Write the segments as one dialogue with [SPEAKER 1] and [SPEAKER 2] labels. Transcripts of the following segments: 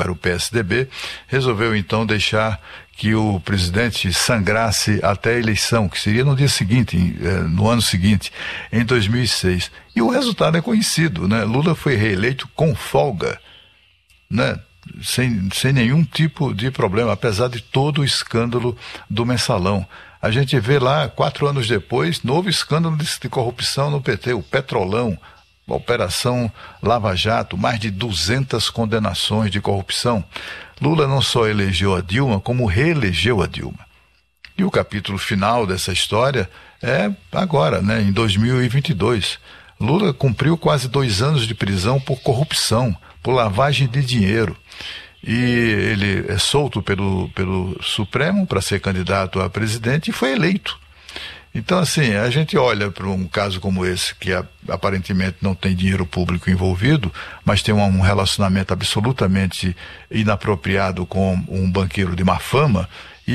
[SPEAKER 1] para o PSDB, resolveu então deixar que o presidente sangrasse até a eleição, que seria no dia seguinte, no ano seguinte, em 2006. E o resultado é conhecido, né? Lula foi reeleito com folga, né? Sem nenhum tipo de problema, apesar de todo o escândalo do Mensalão. A gente vê lá, 4 anos depois, novo escândalo de corrupção no PT, o Petrolão, a Operação Lava Jato, mais de 200 condenações de corrupção. Lula não só elegeu a Dilma, como reelegeu a Dilma. E o capítulo final dessa história é agora, né, em 2022. Lula cumpriu quase 2 anos de prisão por corrupção, por lavagem de dinheiro. E ele é solto pelo Supremo para ser candidato a presidente e foi eleito. Então, assim, a gente olha para um caso como esse, que aparentemente não tem dinheiro público envolvido, mas tem um relacionamento absolutamente inapropriado com um banqueiro de má fama,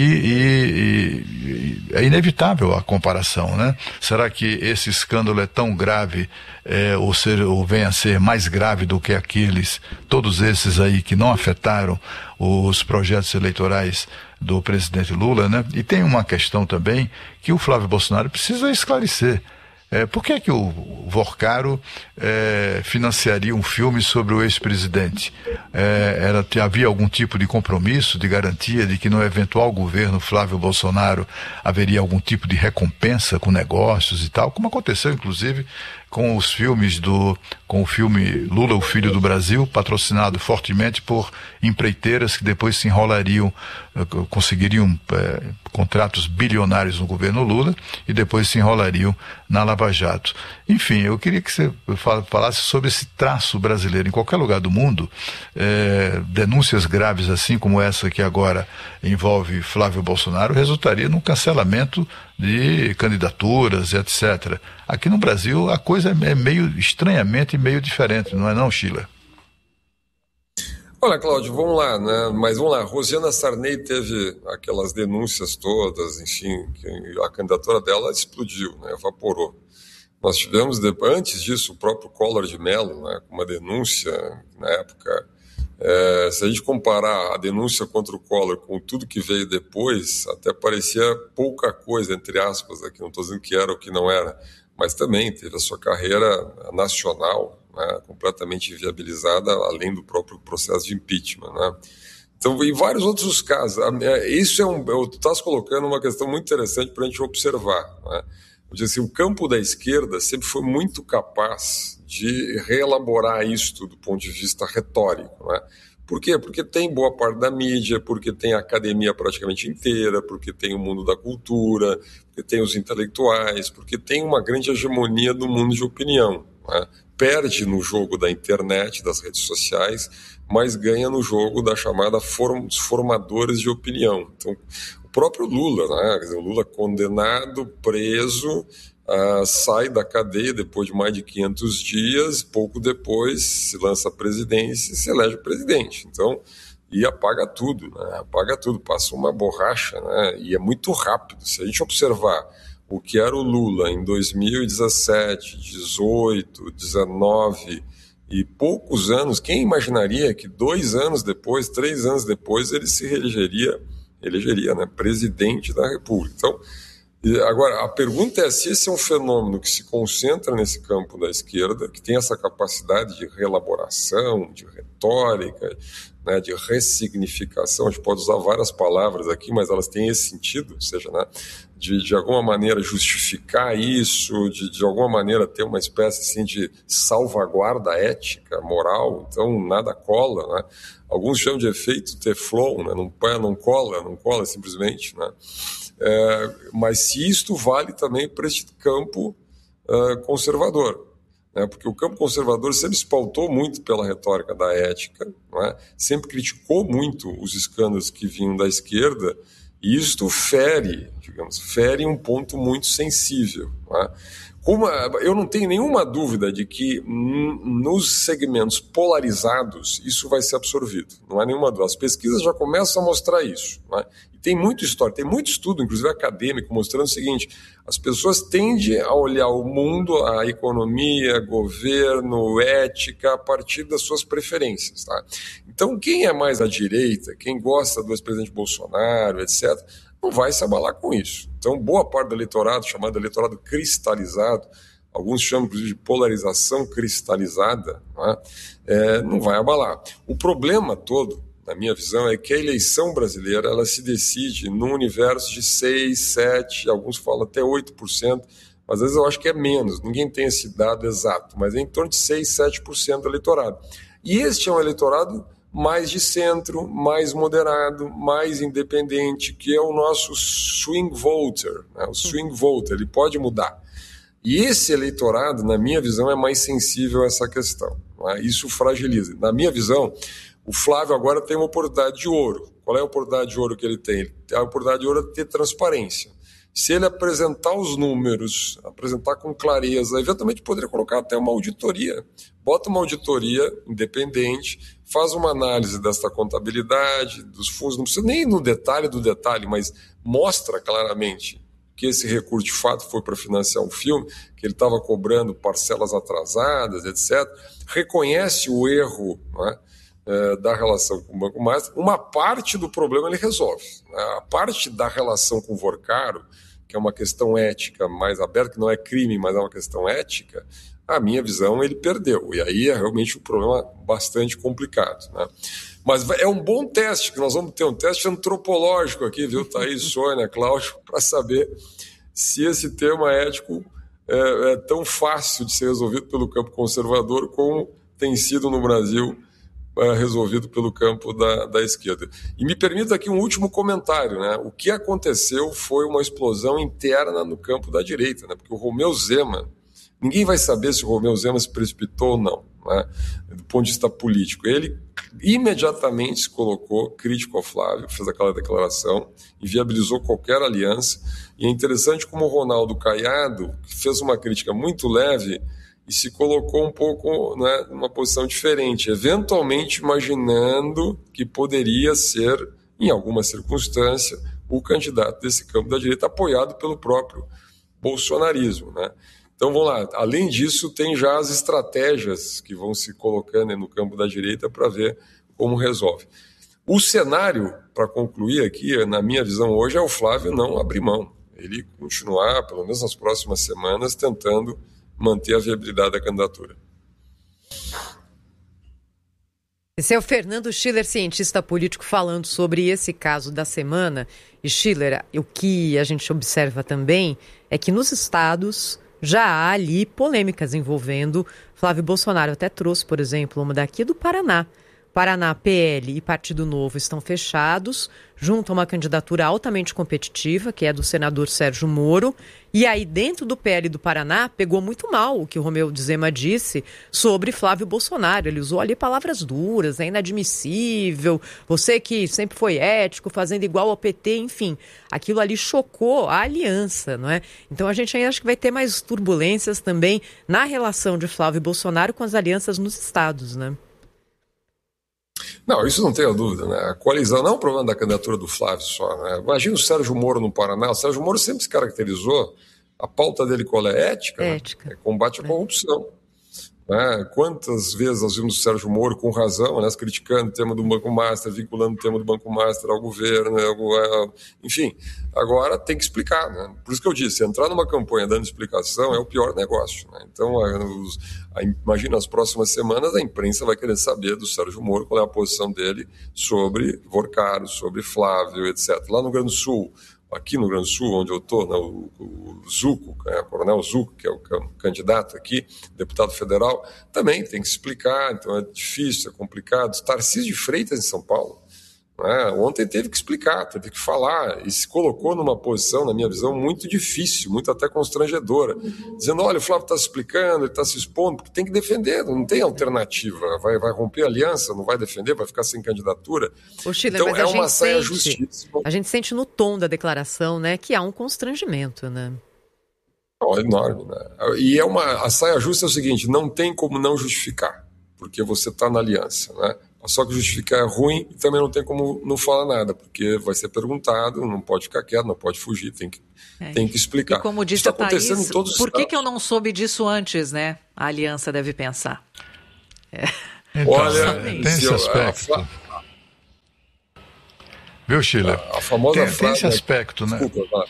[SPEAKER 1] e é inevitável a comparação, né? Será que esse escândalo é tão grave, ou vem a ser mais grave do que todos esses aí que não afetaram os projetos eleitorais do presidente Lula, né? E tem uma questão também que o Flávio Bolsonaro precisa esclarecer. Por que o Vorcaro financiaria um filme sobre o ex-presidente? Havia algum tipo de compromisso, de garantia de que no eventual governo Flávio Bolsonaro haveria algum tipo de recompensa com negócios e tal, como aconteceu inclusive com os filmes com o filme Lula, o Filho do Brasil, patrocinado fortemente por empreiteiras que depois se enrolariam, conseguiriam contratos bilionários no governo Lula e depois se enrolariam na Lava Jato. Enfim, eu queria que você falasse sobre esse traço brasileiro. Em qualquer lugar do mundo, denúncias graves assim como essa que agora envolve Flávio Bolsonaro resultaria num cancelamento de candidaturas, etc. Aqui no Brasil a coisa é estranhamente meio diferente, não é não, Sheila?
[SPEAKER 2] Olha, Cláudio, vamos lá, né? Mas vamos lá, Rosiana Sarney teve aquelas denúncias todas, enfim, que a candidatura dela explodiu, né? Evaporou. Nós tivemos, antes disso, o próprio Collor de Mello, né? Com uma denúncia, na época, se a gente comparar a denúncia contra o Collor com tudo que veio depois, até parecia pouca coisa, entre aspas, aqui, não estou dizendo que era ou que não era, mas também teve a sua carreira nacional, né, completamente inviabilizada, além do próprio processo de impeachment, né? Então, em vários outros casos, isso tu estás colocando uma questão muito interessante para a gente observar, né? Assim, o campo da esquerda sempre foi muito capaz de reelaborar isto do ponto de vista retórico, né? Por quê? Porque tem boa parte da mídia, porque tem a academia praticamente inteira, porque tem o mundo da cultura, porque tem os intelectuais, porque tem uma grande hegemonia do mundo de opinião, né? Perde no jogo da internet, das redes sociais, mas ganha no jogo da chamada formadores de opinião. Então, o próprio Lula, né? Quer dizer, o Lula condenado, preso, sai da cadeia depois de mais de 500 dias, pouco depois se lança a presidência e se elege presidente. Então, e apaga tudo, né? Apaga tudo, passa uma borracha, né? E é muito rápido. Se a gente observar o que era o Lula em 2017, 18, 19 e poucos anos, quem imaginaria que 2 anos depois, 3 anos depois, ele se elegeria, né, presidente da República. Então, agora, a pergunta é se esse é um fenômeno que se concentra nesse campo da esquerda, que tem essa capacidade de reelaboração, de retórica, né, de ressignificação. A gente pode usar várias palavras aqui, mas elas têm esse sentido, ou seja, né, de alguma maneira justificar isso, de alguma maneira ter uma espécie assim, de salvaguarda ética, moral. Então nada cola, né? Alguns chamam de efeito Teflon, né? Não cola simplesmente, né? Mas se isto vale também para este campo conservador, né? Porque o campo conservador sempre se pautou muito pela retórica da ética, né? Sempre criticou muito os escândalos que vinham da esquerda, e isto fere um ponto muito sensível, Né? Eu não tenho nenhuma dúvida de que nos segmentos polarizados isso vai ser absorvido, não há nenhuma dúvida. As pesquisas já começam a mostrar isso. Né? E tem muita história, tem muito estudo, inclusive acadêmico, mostrando o seguinte: as pessoas tendem a olhar o mundo, a economia, governo, ética, a partir das suas preferências. Tá? Então, quem é mais à direita, quem gosta do ex-presidente Bolsonaro, etc., não vai se abalar com isso. Então, boa parte do eleitorado, chamado eleitorado cristalizado, alguns chamam inclusive de polarização cristalizada, não vai abalar. O problema todo, na minha visão, é que a eleição brasileira ela se decide num universo de 6, 7, alguns falam até 8%, mas às vezes eu acho que é menos, ninguém tem esse dado exato, mas é em torno de 6, 7% do eleitorado. E este é um eleitorado mais de centro, mais moderado, mais independente, que é o nosso swing voter. Né? O swing voter, ele pode mudar. E esse eleitorado, na minha visão, é mais sensível a essa questão. Né? Isso fragiliza. Na minha visão, o Flávio agora tem uma oportunidade de ouro. Qual é a oportunidade de ouro que ele tem? A oportunidade de ouro é ter transparência. Se ele apresentar os números, apresentar com clareza, eventualmente poderia colocar até uma auditoria. Bota uma auditoria independente, faz uma análise desta contabilidade, dos fundos, não precisa nem no detalhe do detalhe, mas mostra claramente que esse recurso de fato foi para financiar um filme, que ele estava cobrando parcelas atrasadas, etc. Reconhece o erro, não é? Da relação com o Banco Master, uma parte do problema ele resolve. A parte da relação com o Vorcaro, que é uma questão ética mais aberta, que não é crime, mas é uma questão ética, a minha visão ele perdeu. E aí é realmente um problema bastante complicado. Né? Mas é um bom teste, que nós vamos ter um teste antropológico aqui, viu, Thaís, Sônia, Cláudio, para saber se esse tema ético é tão fácil de ser resolvido pelo campo conservador como tem sido no Brasil resolvido pelo campo da esquerda. E me permita aqui um último comentário. Né? O que aconteceu foi uma explosão interna no campo da direita, né? Porque o Romeu Zema, ninguém vai saber se o Romeu Zema se precipitou ou não, né? Do ponto de vista político. Ele imediatamente se colocou crítico ao Flávio, fez aquela declaração, inviabilizou qualquer aliança, e é interessante como o Ronaldo Caiado fez uma crítica muito leve e se colocou um pouco, né, numa posição diferente, eventualmente imaginando que poderia ser, em alguma circunstância, o candidato desse campo da direita apoiado pelo próprio bolsonarismo. Né? Então, vamos lá. Além disso, tem já as estratégias que vão se colocando no campo da direita para ver como resolve. O cenário, para concluir aqui, na minha visão hoje, é o Flávio não abrir mão. Ele continuar, pelo menos nas próximas semanas, tentando manter a viabilidade da candidatura.
[SPEAKER 3] Esse é o Fernando Schiller, cientista político, falando sobre esse caso da semana. E Schiller, o que a gente observa também é que nos estados já há ali polêmicas envolvendo Flávio Bolsonaro. Eu até trouxe, por exemplo, uma daqui do Paraná. Paraná, PL e Partido Novo estão fechados, junto a uma candidatura altamente competitiva, que é do senador Sérgio Moro. E aí, dentro do PL do Paraná, pegou muito mal o que o Romeu Zema disse sobre Flávio Bolsonaro. Ele usou ali palavras duras, é inadmissível, você que sempre foi ético, fazendo igual ao PT, enfim. Aquilo ali chocou a aliança, não é? Então a gente ainda acha que vai ter mais turbulências também na relação de Flávio Bolsonaro com as alianças nos estados, né?
[SPEAKER 2] Não, isso não tenho dúvida, né? A coalizão não é um problema da candidatura do Flávio só, né? Imagina o Sérgio Moro no Paraná. O Sérgio Moro sempre se caracterizou, a pauta dele qual é? Ética.
[SPEAKER 3] Ética.
[SPEAKER 2] Né? É combate à corrupção. Né? Quantas vezes nós vimos o Sérgio Moro, com razão, né, criticando o tema do Banco Master, vinculando o tema do Banco Master ao governo, enfim, agora tem que explicar. Né? Por isso que eu disse, entrar numa campanha dando explicação é o pior negócio. Né? Então, imagina, nas próximas semanas a imprensa vai querer saber do Sérgio Moro qual é a posição dele sobre Vorcaro, sobre Flávio, etc. Lá no Rio Grande do Sul, aqui no Rio Grande do Sul, onde eu estou, né, o Zucco, o Coronel Zucco, que é o candidato aqui, deputado federal, também tem que se explicar, então é difícil, é complicado. Tarcísio de Freitas em São Paulo, né, ontem teve que explicar, teve que falar, e se colocou numa posição, na minha visão, muito difícil, muito até constrangedora, dizendo, olha, o Flávio está se explicando, ele está se expondo, porque tem que defender, não tem alternativa, vai romper a aliança, não vai defender, vai ficar sem candidatura.
[SPEAKER 3] Schiller, então é uma saia justíssima. A gente sente no tom da declaração, né, que há um constrangimento, né?
[SPEAKER 2] Oh, enorme, né? E a saia justa é o seguinte, não tem como não justificar, porque você está na aliança, né? Só que justificar é ruim e também não tem como não falar nada, porque vai ser perguntado, não pode ficar quieto, não pode fugir, tem que explicar.
[SPEAKER 4] E como disse a Thaís, por que eu não soube disso antes, né? A aliança deve pensar.
[SPEAKER 1] Então, olha, tem esse aspecto. Viu, Schiller?
[SPEAKER 2] A famosa frase...
[SPEAKER 1] Tem esse aspecto, né?
[SPEAKER 2] Desculpa,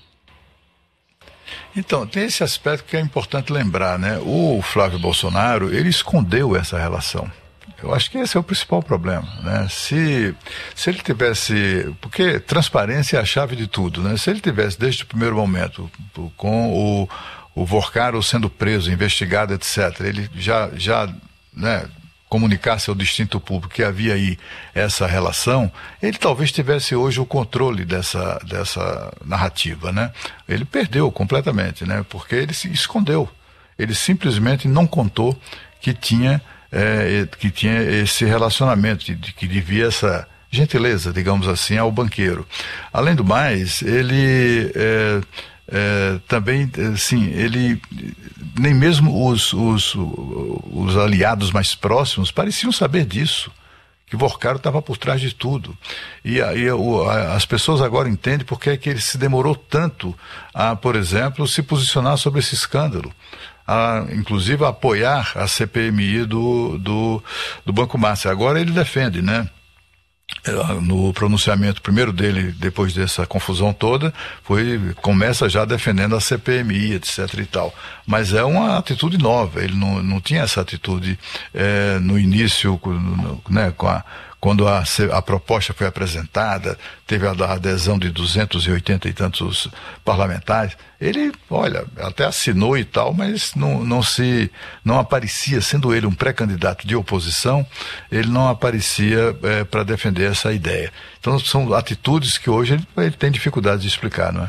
[SPEAKER 1] Então, tem esse aspecto que é importante lembrar, né? O Flávio Bolsonaro, ele escondeu essa relação. Eu acho que esse é o principal problema, né? Se ele tivesse... Porque transparência é a chave de tudo, né? Se ele tivesse, desde o primeiro momento, com o Vorcaro sendo preso, investigado, etc., ele já né, comunicasse ao distinto público que havia aí essa relação, ele talvez tivesse hoje o controle dessa narrativa, né? Ele perdeu completamente, né? Porque ele se escondeu. Ele simplesmente não contou que tinha esse relacionamento, que devia essa gentileza, digamos assim, ao banqueiro. Além do mais, ele também, assim, ele nem mesmo os aliados mais próximos pareciam saber disso, que Vorcaro estava por trás de tudo. E as pessoas agora entendem por que é que ele se demorou tanto a, por exemplo, se posicionar sobre esse escândalo. Inclusive a apoiar a CPMI do Banco Master. Agora ele defende, né? No pronunciamento primeiro dele, depois dessa confusão toda, começa já defendendo a CPMI, etc. e tal. Mas é uma atitude nova, ele não tinha essa atitude no início, né, quando a proposta foi apresentada, teve a adesão de 280 e tantos parlamentares. Ele, olha, até assinou e tal, mas não aparecia, sendo ele um pré-candidato de oposição, ele não aparecia para defender essa ideia. Então são atitudes que hoje ele tem dificuldade de explicar, não é?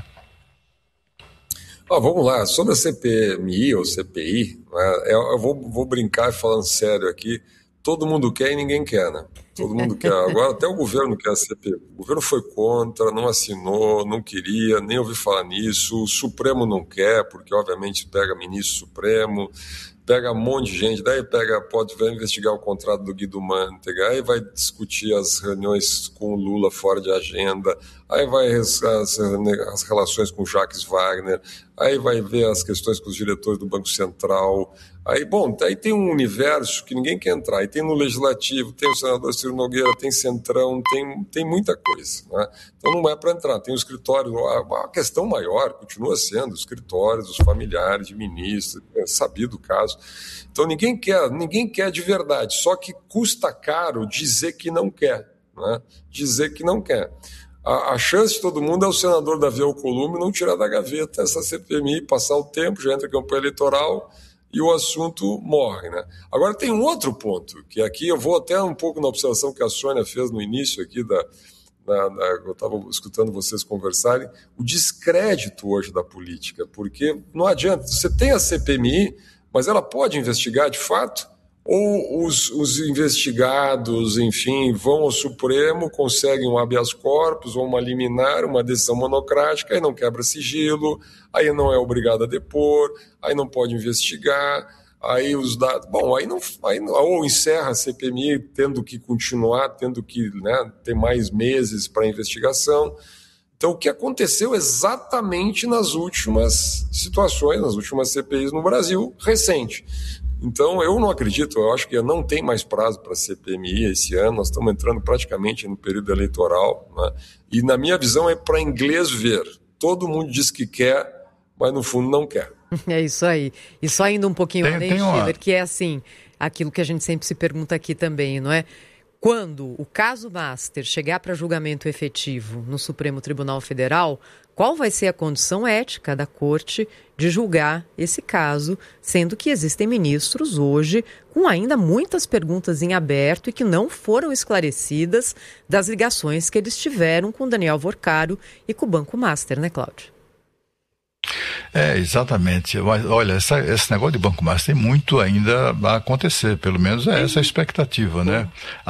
[SPEAKER 2] Vamos lá, sobre a CPMI ou CPI, né, eu vou brincar falando sério aqui, todo mundo quer e ninguém quer, né? Todo mundo quer. Agora até o governo quer a CPI. O governo foi contra, não assinou, não queria, nem ouviu falar nisso. O Supremo não quer, porque obviamente pega ministro Supremo, pega um monte de gente, daí vai investigar o contrato do Guido Mantega, aí vai discutir as reuniões com o Lula fora de agenda, aí vai as relações com o Jacques Wagner, aí vai ver as questões com os diretores do Banco Central. Aí tem um universo que ninguém quer entrar. Aí tem no Legislativo, tem o senador Ciro Nogueira, tem Centrão, tem muita coisa, né? Então não é para entrar. Tem o escritório, a questão maior continua sendo os escritórios, os familiares de ministros, sabido o caso. Então ninguém quer de verdade, só que custa caro dizer que não quer, né? Dizer que não quer. A chance de todo mundo é o senador Davi Alcolumbre não tirar da gaveta essa CPMI, passar o tempo, já entra a campanha eleitoral e o assunto morre, né? Agora tem um outro ponto, que aqui eu vou até um pouco na observação que a Sônia fez no início aqui, eu estava escutando vocês conversarem, o descrédito hoje da política, porque não adianta, você tem a CPMI, mas ela pode investigar de fato? Ou os investigados, enfim, vão ao Supremo, conseguem um habeas corpus ou uma liminar, uma decisão monocrática, aí não quebra sigilo, aí não é obrigado a depor, aí não pode investigar, aí os dados... ou encerra a CPMI tendo que continuar, tendo que, né, ter mais meses para a investigação. Então, o que aconteceu exatamente nas últimas situações, nas últimas CPIs no Brasil, recente. Então, eu não acredito, eu acho que não tem mais prazo para a CPMI esse ano, nós estamos entrando praticamente no período eleitoral, né? E na minha visão é para inglês ver. Todo mundo diz que quer, mas no fundo não quer.
[SPEAKER 3] É isso aí. E só indo um pouquinho além, Schiller, que é assim, aquilo que a gente sempre se pergunta aqui também, não é? Quando o caso Master chegar para julgamento efetivo no Supremo Tribunal Federal, qual vai ser a condição ética da Corte de julgar esse caso, sendo que existem ministros hoje com ainda muitas perguntas em aberto e que não foram esclarecidas das ligações que eles tiveram com Daniel Vorcaro e com o Banco Master, né, Cláudio?
[SPEAKER 1] Exatamente. Olha, esse negócio de Banco Master tem muito ainda a acontecer, pelo menos essa a expectativa, né?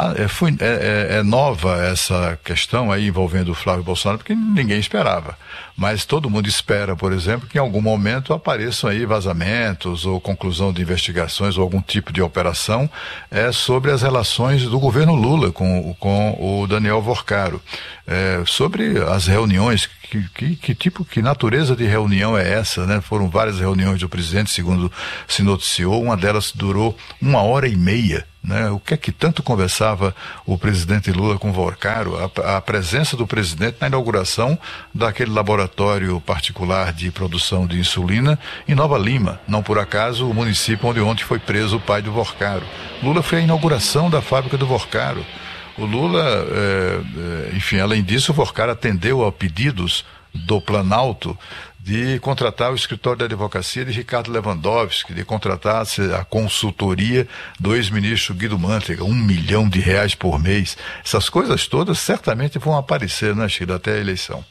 [SPEAKER 1] É nova essa questão aí envolvendo o Flávio Bolsonaro, porque ninguém esperava. Mas todo mundo espera, por exemplo, que em algum momento apareçam aí vazamentos ou conclusão de investigações ou algum tipo de operação sobre as relações do governo Lula com o Daniel Vorcaro. Sobre as reuniões, que natureza de reunião é essa, né? Foram várias reuniões do presidente, segundo se noticiou, uma delas durou 1h30, né? O que é que tanto conversava o presidente Lula com Vorcaro? A presença do presidente na inauguração daquele laboratório particular de produção de insulina em Nova Lima, não por acaso o município onde ontem foi preso o pai do Vorcaro. Lula foi à inauguração da fábrica do Vorcaro. O Lula, enfim, além disso, o Vorcaro atendeu a pedidos do Planalto de contratar o escritório da advocacia de Ricardo Lewandowski, de contratar a consultoria do ex-ministro Guido Mantega, R$1 milhão por mês. Essas coisas todas certamente vão aparecer, né, Sheila, até a eleição.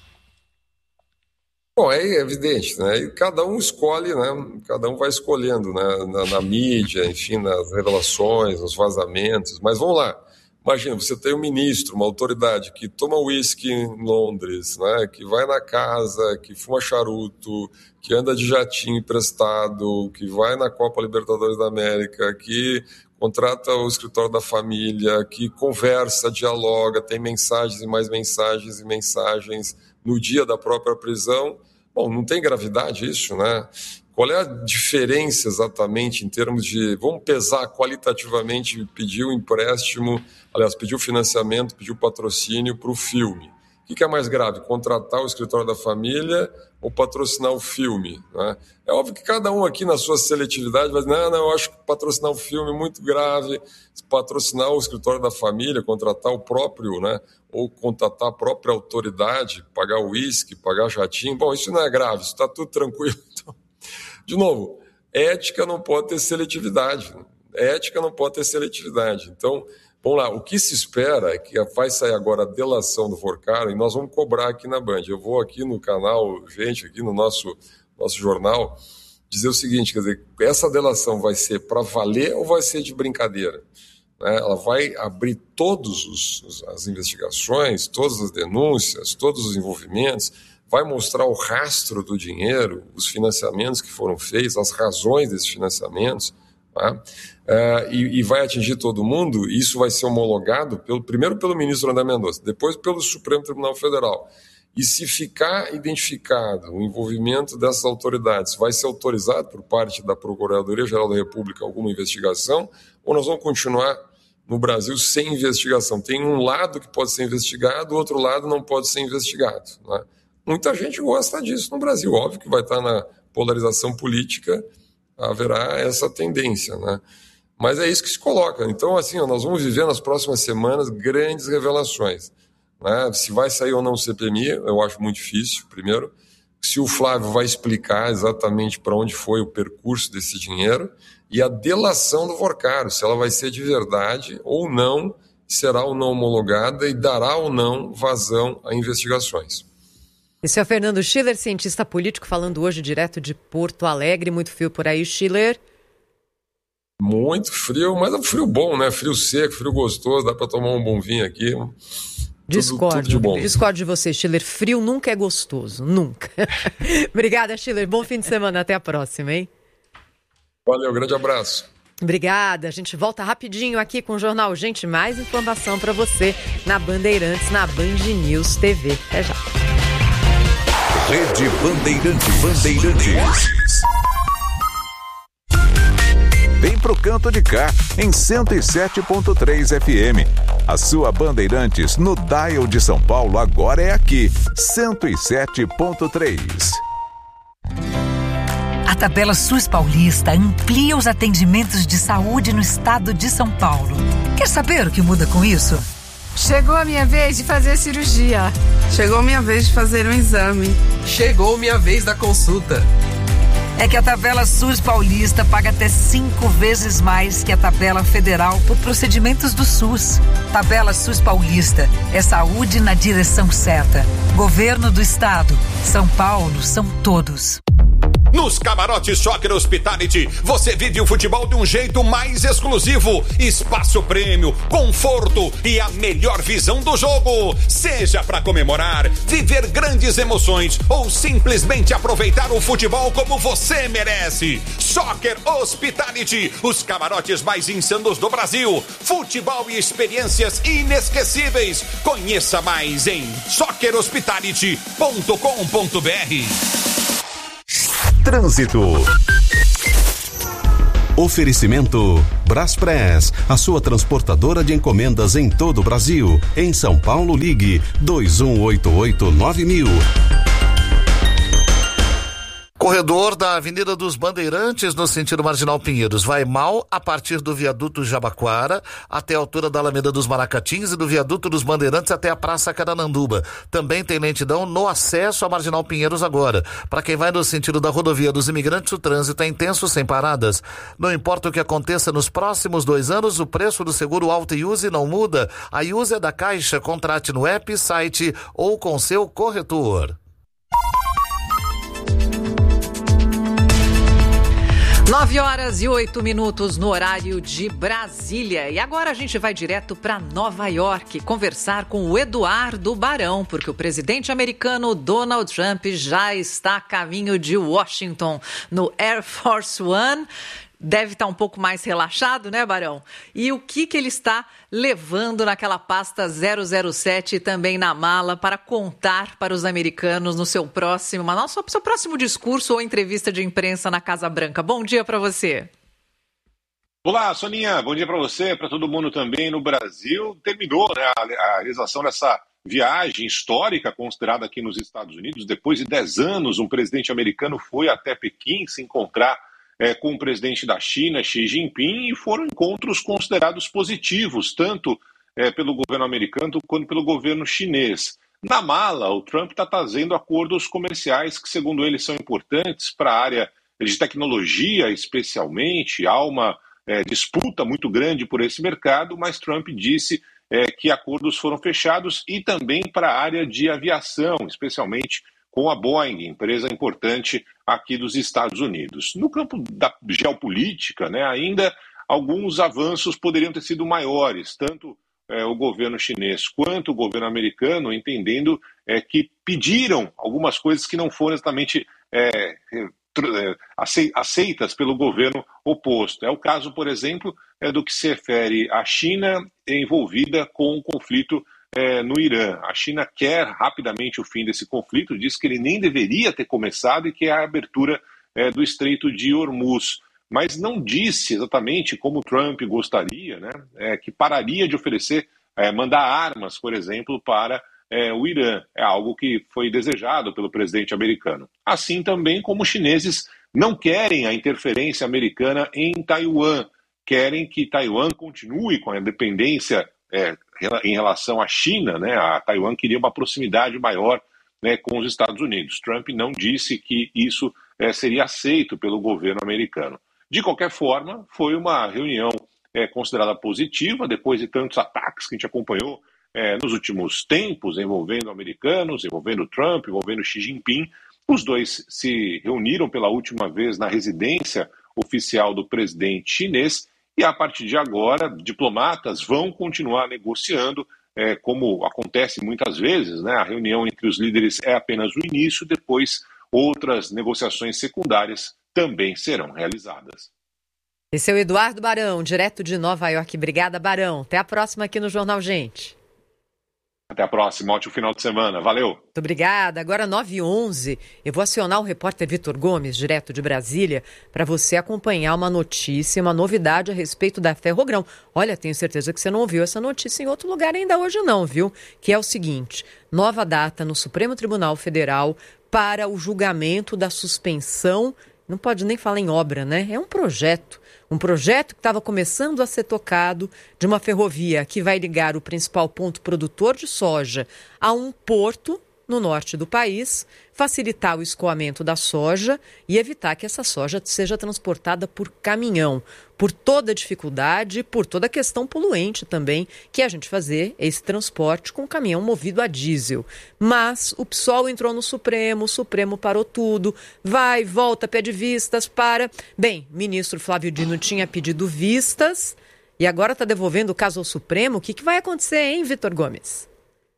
[SPEAKER 2] Bom, é evidente, né? E cada um escolhe, né? Cada um vai escolhendo, né? Na mídia, enfim, nas revelações, nos vazamentos. Mas vamos lá. Imagina, você tem um ministro, uma autoridade que toma uísque em Londres, né, que vai na casa, que fuma charuto, que anda de jatinho emprestado, que vai na Copa Libertadores da América, que contrata o escritório da família, que conversa, dialoga, tem mensagens e mais mensagens e mensagens no dia da própria prisão. Bom, não tem gravidade isso, né? Qual é a diferença exatamente em termos de... Vamos pesar qualitativamente, pedir o empréstimo, aliás, pedir o financiamento, pedir o patrocínio para o filme. O que é mais grave, contratar o escritório da família ou patrocinar o filme? Né? É óbvio que cada um aqui na sua seletividade vai dizer, não, eu acho que patrocinar o filme é muito grave, patrocinar o escritório da família, contratar o próprio, né, ou contratar a própria autoridade, pagar o uísque, pagar jatinho, bom, isso não é grave, isso está tudo tranquilo. Então, de novo, ética não pode ter seletividade. Ética não pode ter seletividade. Então, vamos lá, o que se espera é que vai sair agora a delação do Vorcaro e nós vamos cobrar aqui na Band. Eu vou aqui no canal, gente, aqui no nosso jornal, dizer o seguinte, quer dizer, essa delação vai ser para valer ou vai ser de brincadeira? Né? Ela vai abrir todas as investigações, todas as denúncias, todos os envolvimentos, vai mostrar o rastro do dinheiro, os financiamentos que foram feitos, as razões desses financiamentos, tá? E vai atingir todo mundo, e isso vai ser homologado primeiro pelo ministro André Mendonça, depois pelo Supremo Tribunal Federal. E se ficar identificado o envolvimento dessas autoridades, vai ser autorizado por parte da Procuradoria-Geral da República alguma investigação, ou nós vamos continuar no Brasil sem investigação? Tem um lado que pode ser investigado, o outro lado não pode ser investigado, né? Muita gente gosta disso no Brasil. Óbvio que vai estar na polarização política, haverá essa tendência, né? Mas é isso que se coloca. Então, assim, nós vamos viver nas próximas semanas grandes revelações, né? Se vai sair ou não o CPMI, eu acho muito difícil, primeiro. Se o Flávio vai explicar exatamente para onde foi o percurso desse dinheiro e a delação do Vorcaro, se ela vai ser de verdade ou não, será ou não homologada e dará ou não vazão a investigações.
[SPEAKER 3] Esse é o Fernando Schiller, cientista político, falando hoje direto de Porto Alegre. Muito frio por aí, Schiller?
[SPEAKER 2] Muito frio, mas é um frio bom, né? Frio seco, frio gostoso, dá para tomar um bom vinho aqui.
[SPEAKER 3] Discordo,
[SPEAKER 2] tudo de bom.
[SPEAKER 3] Discordo de você, Schiller. Frio nunca é gostoso, nunca. Obrigada, Schiller. Bom fim de semana, até a próxima, hein?
[SPEAKER 2] Valeu, grande abraço.
[SPEAKER 3] Obrigada, a gente volta rapidinho aqui com o Jornal Gente. Mais informação para você na Bandeirantes, na Band News TV. Até já.
[SPEAKER 5] Rede Bandeirantes. Vem pro canto de cá, em 107.3 FM. A sua Bandeirantes no dial de São Paulo agora é aqui, 107.3.
[SPEAKER 6] A Tabela SUS Paulista amplia os atendimentos de saúde no estado de São Paulo. Quer saber o que muda com isso?
[SPEAKER 7] Chegou a minha vez de fazer a cirurgia. Chegou a minha vez de fazer um exame.
[SPEAKER 8] Chegou minha vez da consulta.
[SPEAKER 6] É que a Tabela SUS Paulista paga até 5 vezes mais que a Tabela Federal por procedimentos do SUS. Tabela SUS Paulista é saúde na direção certa. Governo do Estado. São Paulo são todos.
[SPEAKER 9] Nos camarotes Soccer Hospitality, você vive o futebol de um jeito mais exclusivo. Espaço prêmio, conforto e a melhor visão do jogo. Seja para comemorar, viver grandes emoções ou simplesmente aproveitar o futebol como você merece. Soccer Hospitality, os camarotes mais insanos do Brasil. Futebol e experiências inesquecíveis. Conheça mais em soccerhospitality.com.br.
[SPEAKER 5] Trânsito. Oferecimento Braspress, a sua transportadora de encomendas em todo o Brasil. Em São Paulo, ligue 2188-9000.
[SPEAKER 10] Corredor da Avenida dos Bandeirantes, no sentido Marginal Pinheiros, vai mal a partir do viaduto Jabaquara até a altura da Alameda dos Maracatins e do viaduto dos Bandeirantes até a Praça Carananduba. Também tem lentidão no acesso à Marginal Pinheiros agora. Para quem vai no sentido da Rodovia dos Imigrantes, o trânsito é intenso sem paradas. Não importa o que aconteça nos próximos 2 anos, o preço do seguro Auto Use não muda. A Use é da Caixa, contrate no app, site ou com seu corretor.
[SPEAKER 4] 9h08 no horário de Brasília. E agora a gente vai direto para Nova York conversar com o Eduardo Barão, porque o presidente americano Donald Trump já está a caminho de Washington no Air Force One. Deve estar um pouco mais relaxado, né, Barão? E o que ele está levando naquela pasta 007 e também na mala para contar para os americanos no seu próximo discurso ou entrevista de imprensa na Casa Branca? Bom dia para você.
[SPEAKER 11] Olá, Soninha. Bom dia para você, para todo mundo também no Brasil. Terminou, né, a realização dessa viagem histórica considerada aqui nos Estados Unidos. Depois de 10 anos, um presidente americano foi até Pequim se encontrar com o presidente da China, Xi Jinping, e foram encontros considerados positivos, tanto pelo governo americano quanto pelo governo chinês. Na mala, o Trump está trazendo acordos comerciais que, segundo ele, são importantes para a área de tecnologia, especialmente. Há uma disputa muito grande por esse mercado, mas Trump disse que acordos foram fechados e também para a área de aviação, especialmente com a Boeing, empresa importante aqui dos Estados Unidos. No campo da geopolítica, né, ainda alguns avanços poderiam ter sido maiores, tanto o governo chinês quanto o governo americano, entendendo que pediram algumas coisas que não foram exatamente aceitas pelo governo oposto. É o caso, por exemplo, do que se refere à China envolvida com o conflito no Irã. A China quer rapidamente o fim desse conflito, diz que ele nem deveria ter começado e que é a abertura do Estreito de Hormuz. Mas não disse exatamente como Trump gostaria, né, que pararia de oferecer, mandar armas, por exemplo, para o Irã. É algo que foi desejado pelo presidente americano. Assim também como os chineses não querem a interferência americana em Taiwan, querem que Taiwan continue com a independência em relação à China, né? A Taiwan queria uma proximidade maior, né, com os Estados Unidos. Trump não disse que isso seria aceito pelo governo americano. De qualquer forma, foi uma reunião considerada positiva, depois de tantos ataques que a gente acompanhou nos últimos tempos, envolvendo americanos, envolvendo Trump, envolvendo Xi Jinping. Os dois se reuniram pela última vez na residência oficial do presidente chinês. E a partir de agora, diplomatas vão continuar negociando, como acontece muitas vezes, né? A reunião entre os líderes é apenas o início, depois outras negociações secundárias também serão realizadas.
[SPEAKER 3] Esse é o Eduardo Barão, direto de Nova York. Obrigada, Barão. Até a próxima aqui no Jornal Gente.
[SPEAKER 11] Até a próxima, ótimo final de semana, valeu!
[SPEAKER 3] Muito obrigada. Agora 9h11, eu vou acionar o repórter Vitor Gomes, direto de Brasília, para você acompanhar uma notícia, uma novidade a respeito da Ferrogrão. Olha, tenho certeza que você não ouviu essa notícia em outro lugar ainda hoje não, viu? Que é o seguinte, nova data no Supremo Tribunal Federal para o julgamento da suspensão, não pode nem falar em obra, né? É um projeto que estava começando a ser tocado, de uma ferrovia que vai ligar o principal ponto produtor de soja a um porto no norte do país, facilitar o escoamento da soja e evitar que essa soja seja transportada por caminhão, por toda a dificuldade, por toda a questão poluente também, que é a gente fazer esse transporte com caminhão movido a diesel. Mas o PSOL entrou no Supremo, o Supremo parou tudo, vai, volta, pede vistas, para. Bem, o ministro Flávio Dino tinha pedido vistas e agora está devolvendo o caso ao Supremo. O que vai acontecer, hein, Vitor Gomes?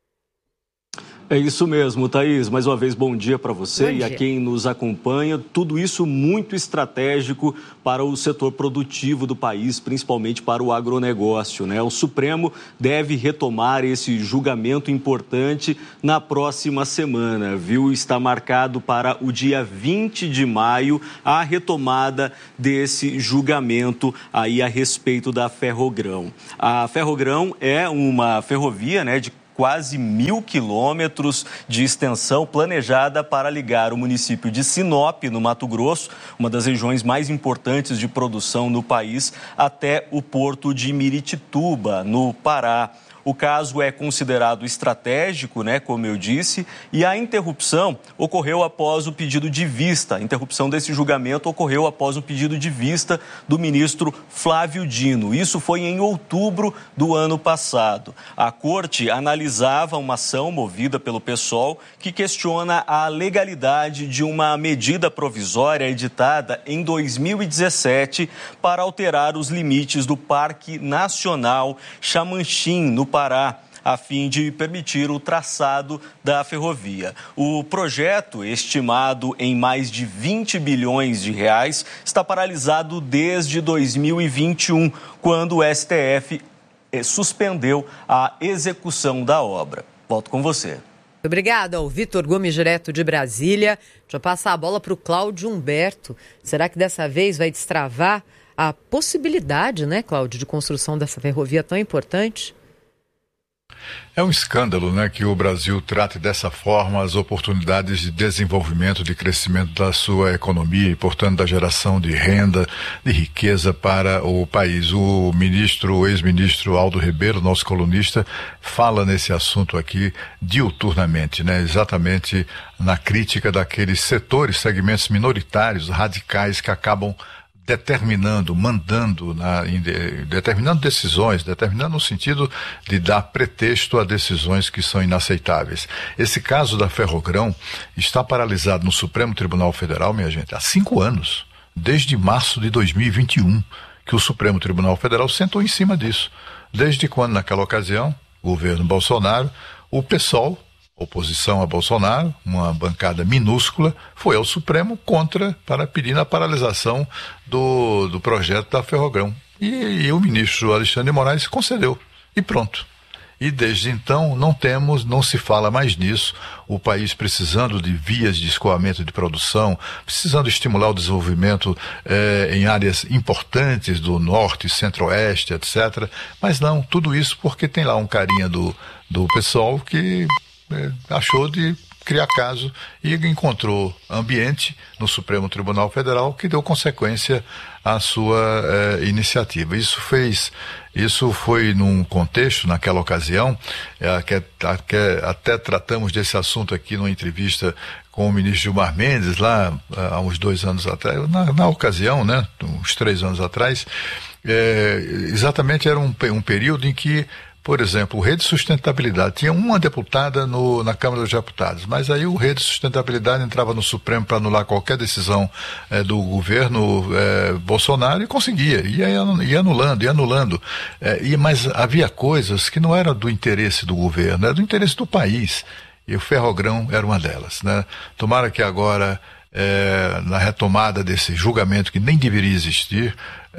[SPEAKER 12] É isso mesmo, Thaís. Mais uma vez, bom dia para você e a quem nos acompanha. Tudo isso muito estratégico para o setor produtivo do país, principalmente para o agronegócio, né? O Supremo deve retomar esse julgamento importante na próxima semana, viu? Está marcado para o dia 20 de maio a retomada desse julgamento aí a respeito da Ferrogrão. A Ferrogrão é uma ferrovia, né, de quase 1.000 quilômetros de extensão planejada para ligar o município de Sinop, no Mato Grosso, uma das regiões mais importantes de produção no país, até o porto de Miritituba, no Pará. O caso é considerado estratégico, né, como eu disse, e a interrupção ocorreu após o pedido de vista. A interrupção desse julgamento ocorreu após o pedido de vista do ministro Flávio Dino. Isso foi em outubro do ano passado. A corte analisava uma ação movida pelo PSOL que questiona a legalidade de uma medida provisória editada em 2017 para alterar os limites do Parque Nacional Xamanchim, no Pará, a fim de permitir o traçado da ferrovia. O projeto, estimado em mais de 20 bilhões de reais, está paralisado desde 2021, quando o STF suspendeu a execução da obra. Volto com você.
[SPEAKER 3] Obrigada ao Vitor Gomes, direto de Brasília. Deixa eu passar a bola para o Cláudio Humberto. Será que dessa vez vai destravar a possibilidade, né, Cláudio, de construção dessa ferrovia tão importante?
[SPEAKER 1] É um escândalo, né, que o Brasil trate dessa forma as oportunidades de desenvolvimento, de crescimento da sua economia e, portanto, da geração de renda, de riqueza para o país. O ex-ministro Aldo Ribeiro, nosso colunista, fala nesse assunto aqui diuturnamente, né, exatamente na crítica daqueles setores, segmentos minoritários, radicais, que acabam determinando, determinando decisões, determinando no sentido de dar pretexto a decisões que são inaceitáveis. Esse caso da Ferrogrão está paralisado no Supremo Tribunal Federal, minha gente, há 5 anos, desde março de 2021, que o Supremo Tribunal Federal sentou em cima disso. Desde quando, naquela ocasião, o governo Bolsonaro, o PSOL, oposição a Bolsonaro, uma bancada minúscula, foi ao Supremo para pedir a paralisação do projeto da Ferrogrão. E o ministro Alexandre de Moraes concedeu. E pronto. E desde então não se fala mais nisso. O país precisando de vias de escoamento de produção, precisando estimular o desenvolvimento em áreas importantes do norte, centro-oeste, etc. Mas não, tudo isso porque tem lá um carinha do PSOL que achou de criar caso e encontrou ambiente no Supremo Tribunal Federal que deu consequência à sua iniciativa. Isso foi num contexto, naquela ocasião, até tratamos desse assunto aqui numa entrevista com o ministro Gilmar Mendes, lá há uns 2 anos atrás, na ocasião, né, uns 3 anos atrás, exatamente era um período em que, por exemplo, o Rede Sustentabilidade tinha uma deputada na Câmara dos Deputados, mas aí o Rede Sustentabilidade entrava no Supremo para anular qualquer decisão do governo Bolsonaro e conseguia, ia anulando. Mas havia coisas que não eram do interesse do governo, era do interesse do país, e o Ferrogrão era uma delas, né? Tomara que agora, na retomada desse julgamento que nem deveria existir,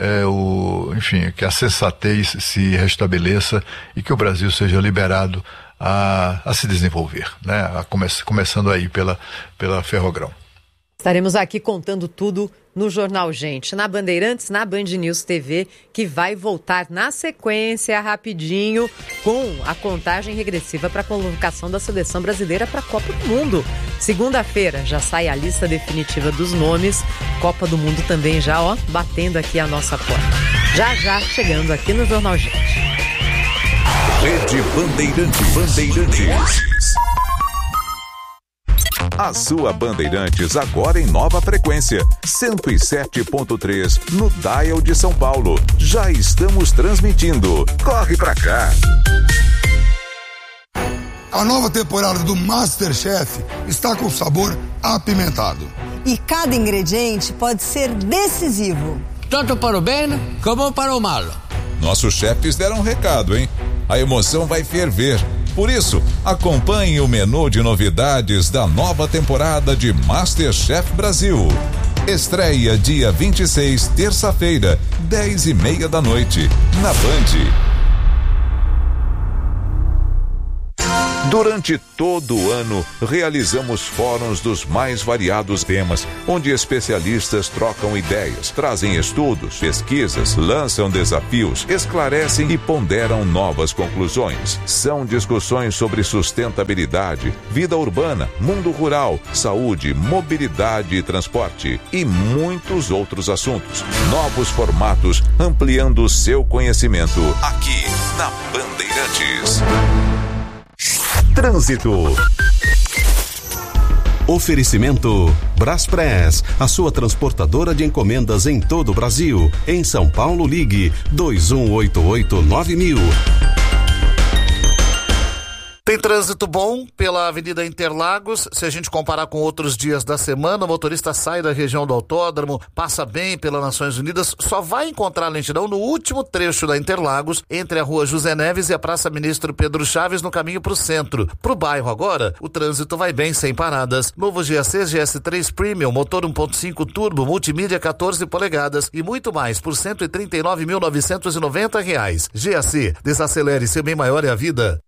[SPEAKER 1] que a sensatez se restabeleça e que o Brasil seja liberado a se desenvolver, né? Começando aí pela Ferrogrão.
[SPEAKER 3] Estaremos aqui contando tudo no Jornal Gente, na Bandeirantes, na Band News TV, que vai voltar na sequência, rapidinho, com a contagem regressiva para a convocação da seleção brasileira para a Copa do Mundo. Segunda-feira já sai a lista definitiva dos nomes. Copa do Mundo também já, batendo aqui a nossa porta. Já chegando aqui no Jornal Gente.
[SPEAKER 5] Rede Bandeirantes. A sua Bandeirantes agora em nova frequência, 107.3 no Dial de São Paulo. Já estamos transmitindo. Corre pra cá!
[SPEAKER 13] A nova temporada do MasterChef está com sabor apimentado.
[SPEAKER 14] E cada ingrediente pode ser decisivo.
[SPEAKER 15] Tanto para o bem como para o mal.
[SPEAKER 5] Nossos chefes deram um recado, hein? A emoção vai ferver. Por isso, acompanhe o menu de novidades da nova temporada de MasterChef Brasil. Estreia dia 26, terça-feira, 10h30 da noite, na Band. Durante todo o ano, realizamos fóruns dos mais variados temas, onde especialistas trocam ideias, trazem estudos, pesquisas, lançam desafios, esclarecem e ponderam novas conclusões. São discussões sobre sustentabilidade, vida urbana, mundo rural, saúde, mobilidade e transporte e muitos outros assuntos. Novos formatos, ampliando o seu conhecimento aqui na Bandeirantes. Trânsito.
[SPEAKER 16] Oferecimento Braspress, a sua transportadora de encomendas em todo o Brasil. Em São Paulo, ligue 2188-9000.
[SPEAKER 10] Tem trânsito bom pela Avenida Interlagos. Se a gente comparar com outros dias da semana, o motorista sai da região do Autódromo, passa bem pela Nações Unidas, só vai encontrar lentidão no último trecho da Interlagos, entre a Rua José Neves e a Praça Ministro Pedro Chaves, no caminho para o centro. Para o bairro agora, o trânsito vai bem, sem paradas. Novo GAC GS3 Premium, motor 1.5 turbo, multimídia 14 polegadas e muito mais por R$ 139.990. GAC, desacelere, seu bem maior é a vida.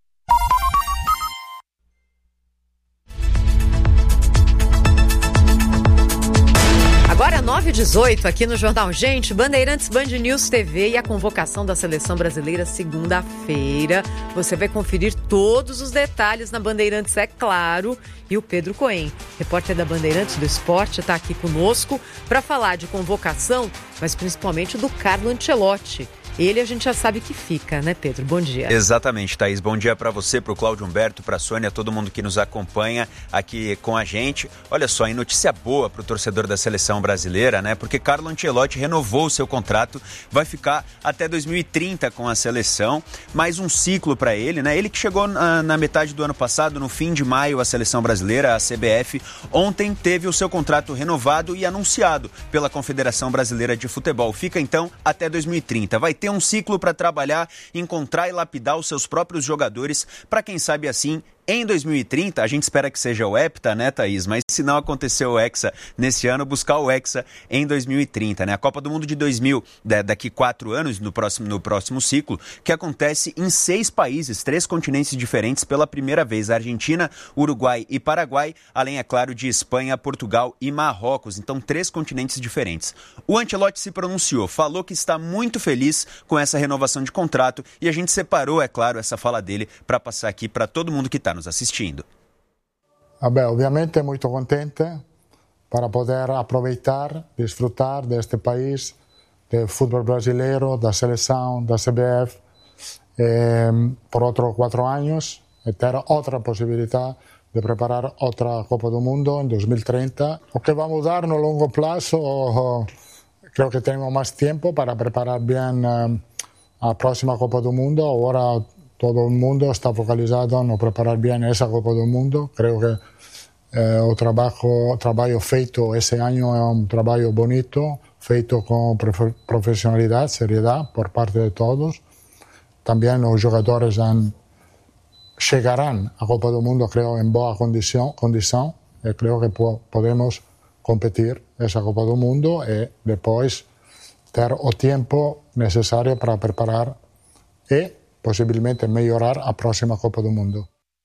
[SPEAKER 3] Agora 9h18 aqui no Jornal Gente, Bandeirantes, Band News TV e a convocação da Seleção Brasileira segunda-feira. Você vai conferir todos os detalhes na Bandeirantes, é claro. E o Pedro Cohen, repórter da Bandeirantes do Esporte, está aqui conosco para falar de convocação, mas principalmente do Carlo Ancelotti. Ele a gente já sabe que fica, né, Pedro? Bom dia.
[SPEAKER 17] Exatamente, Thaís. Bom dia para você, para o Cláudio Humberto, para a Sônia, todo mundo que nos acompanha aqui com a gente. Olha só, e notícia boa para o torcedor da seleção brasileira, né? Porque Carlo Ancelotti renovou o seu contrato, vai ficar até 2030 com a seleção. Mais um ciclo para ele, né? Ele que chegou na metade do ano passado, no fim de maio, a seleção brasileira, a CBF, ontem teve o seu contrato renovado e anunciado pela Confederação Brasileira de Futebol. Fica então até 2030. Vai ter um ciclo para trabalhar, encontrar e lapidar os seus próprios jogadores, para quem sabe assim, em 2030, a gente espera que seja o Hepta, né, Thaís? Mas se não acontecer o Hexa nesse ano, buscar o Hexa em 2030, né? A Copa do Mundo de 2000, daqui 4 anos, no próximo ciclo, que acontece em 6 países, 3 continentes diferentes pela primeira vez. Argentina, Uruguai e Paraguai, além, é claro, de Espanha, Portugal e Marrocos. Então, 3 continentes diferentes. O Ancelotti se pronunciou, falou que está muito feliz com essa renovação de contrato e a gente separou, é claro, essa fala dele para passar aqui para todo mundo que está nos assistindo.
[SPEAKER 18] Obviamente muito contente para poder aproveitar, desfrutar deste país, do futebol brasileiro, da seleção, da CBF, por outros 4 anos, e ter outra possibilidade de preparar outra Copa do Mundo em 2030. O que vai mudar no longo prazo, creio que temos mais tempo para preparar bem a próxima Copa do Mundo. Agora todo el mundo está focalizado en preparar bien esa Copa del Mundo. Creo que el trabajo feito ese año es un trabajo bonito, feito con profesionalidad, seriedad por parte de todos. También los jugadores llegarán a Copa del Mundo, creo, en buena condición. Creo que podemos competir esa Copa del Mundo y después tener el tiempo necesario para preparar y possivelmente melhorar a próxima Copa do Mundo.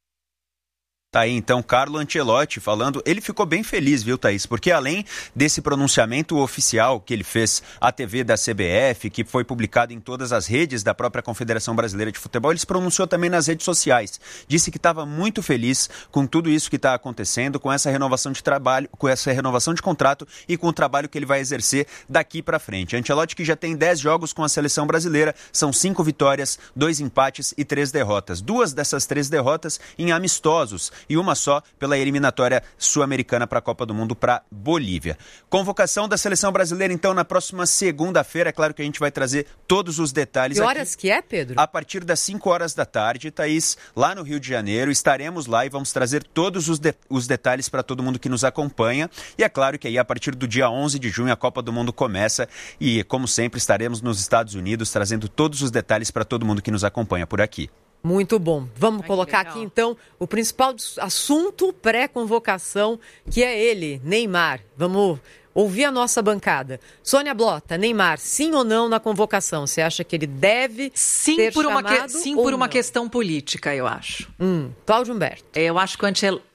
[SPEAKER 17] Tá aí então Carlo Ancelotti falando, ele ficou bem feliz, viu, Thaís? Porque além desse pronunciamento oficial que ele fez à TV da CBF, que foi publicado em todas as redes da própria Confederação Brasileira de Futebol, ele se pronunciou também nas redes sociais. Disse que estava muito feliz com tudo isso que está acontecendo, com essa renovação de trabalho, com essa renovação de contrato e com o trabalho que ele vai exercer daqui para frente. Ancelotti, que já tem 10 jogos com a seleção brasileira, são 5 vitórias, 2 empates e 3 derrotas. 2 dessas 3 derrotas em amistosos, e uma só pela eliminatória sul-americana para a Copa do Mundo para Bolívia. Convocação da seleção brasileira, então, na próxima segunda-feira. É claro que a gente vai trazer todos os detalhes.
[SPEAKER 3] Que horas aqui. Que é, Pedro?
[SPEAKER 17] A partir das 5 horas da tarde, Thaís, lá no Rio de Janeiro. Estaremos lá e vamos trazer todos os detalhes para todo mundo que nos acompanha. E é claro que aí, a partir do dia 11 de junho, a Copa do Mundo começa. E, como sempre, estaremos nos Estados Unidos trazendo todos os detalhes para todo mundo que nos acompanha por aqui.
[SPEAKER 3] Muito bom. Vamos colocar aqui, então, o principal assunto pré-convocação, que é ele, Neymar. Vamos ouvir a nossa bancada. Sônia Blota, Neymar, sim ou não na convocação? Você acha que ele deve ser chamado?
[SPEAKER 4] Sim, por uma questão política, eu acho.
[SPEAKER 3] Cláudio Humberto.
[SPEAKER 4] Eu acho que o Ancelotti...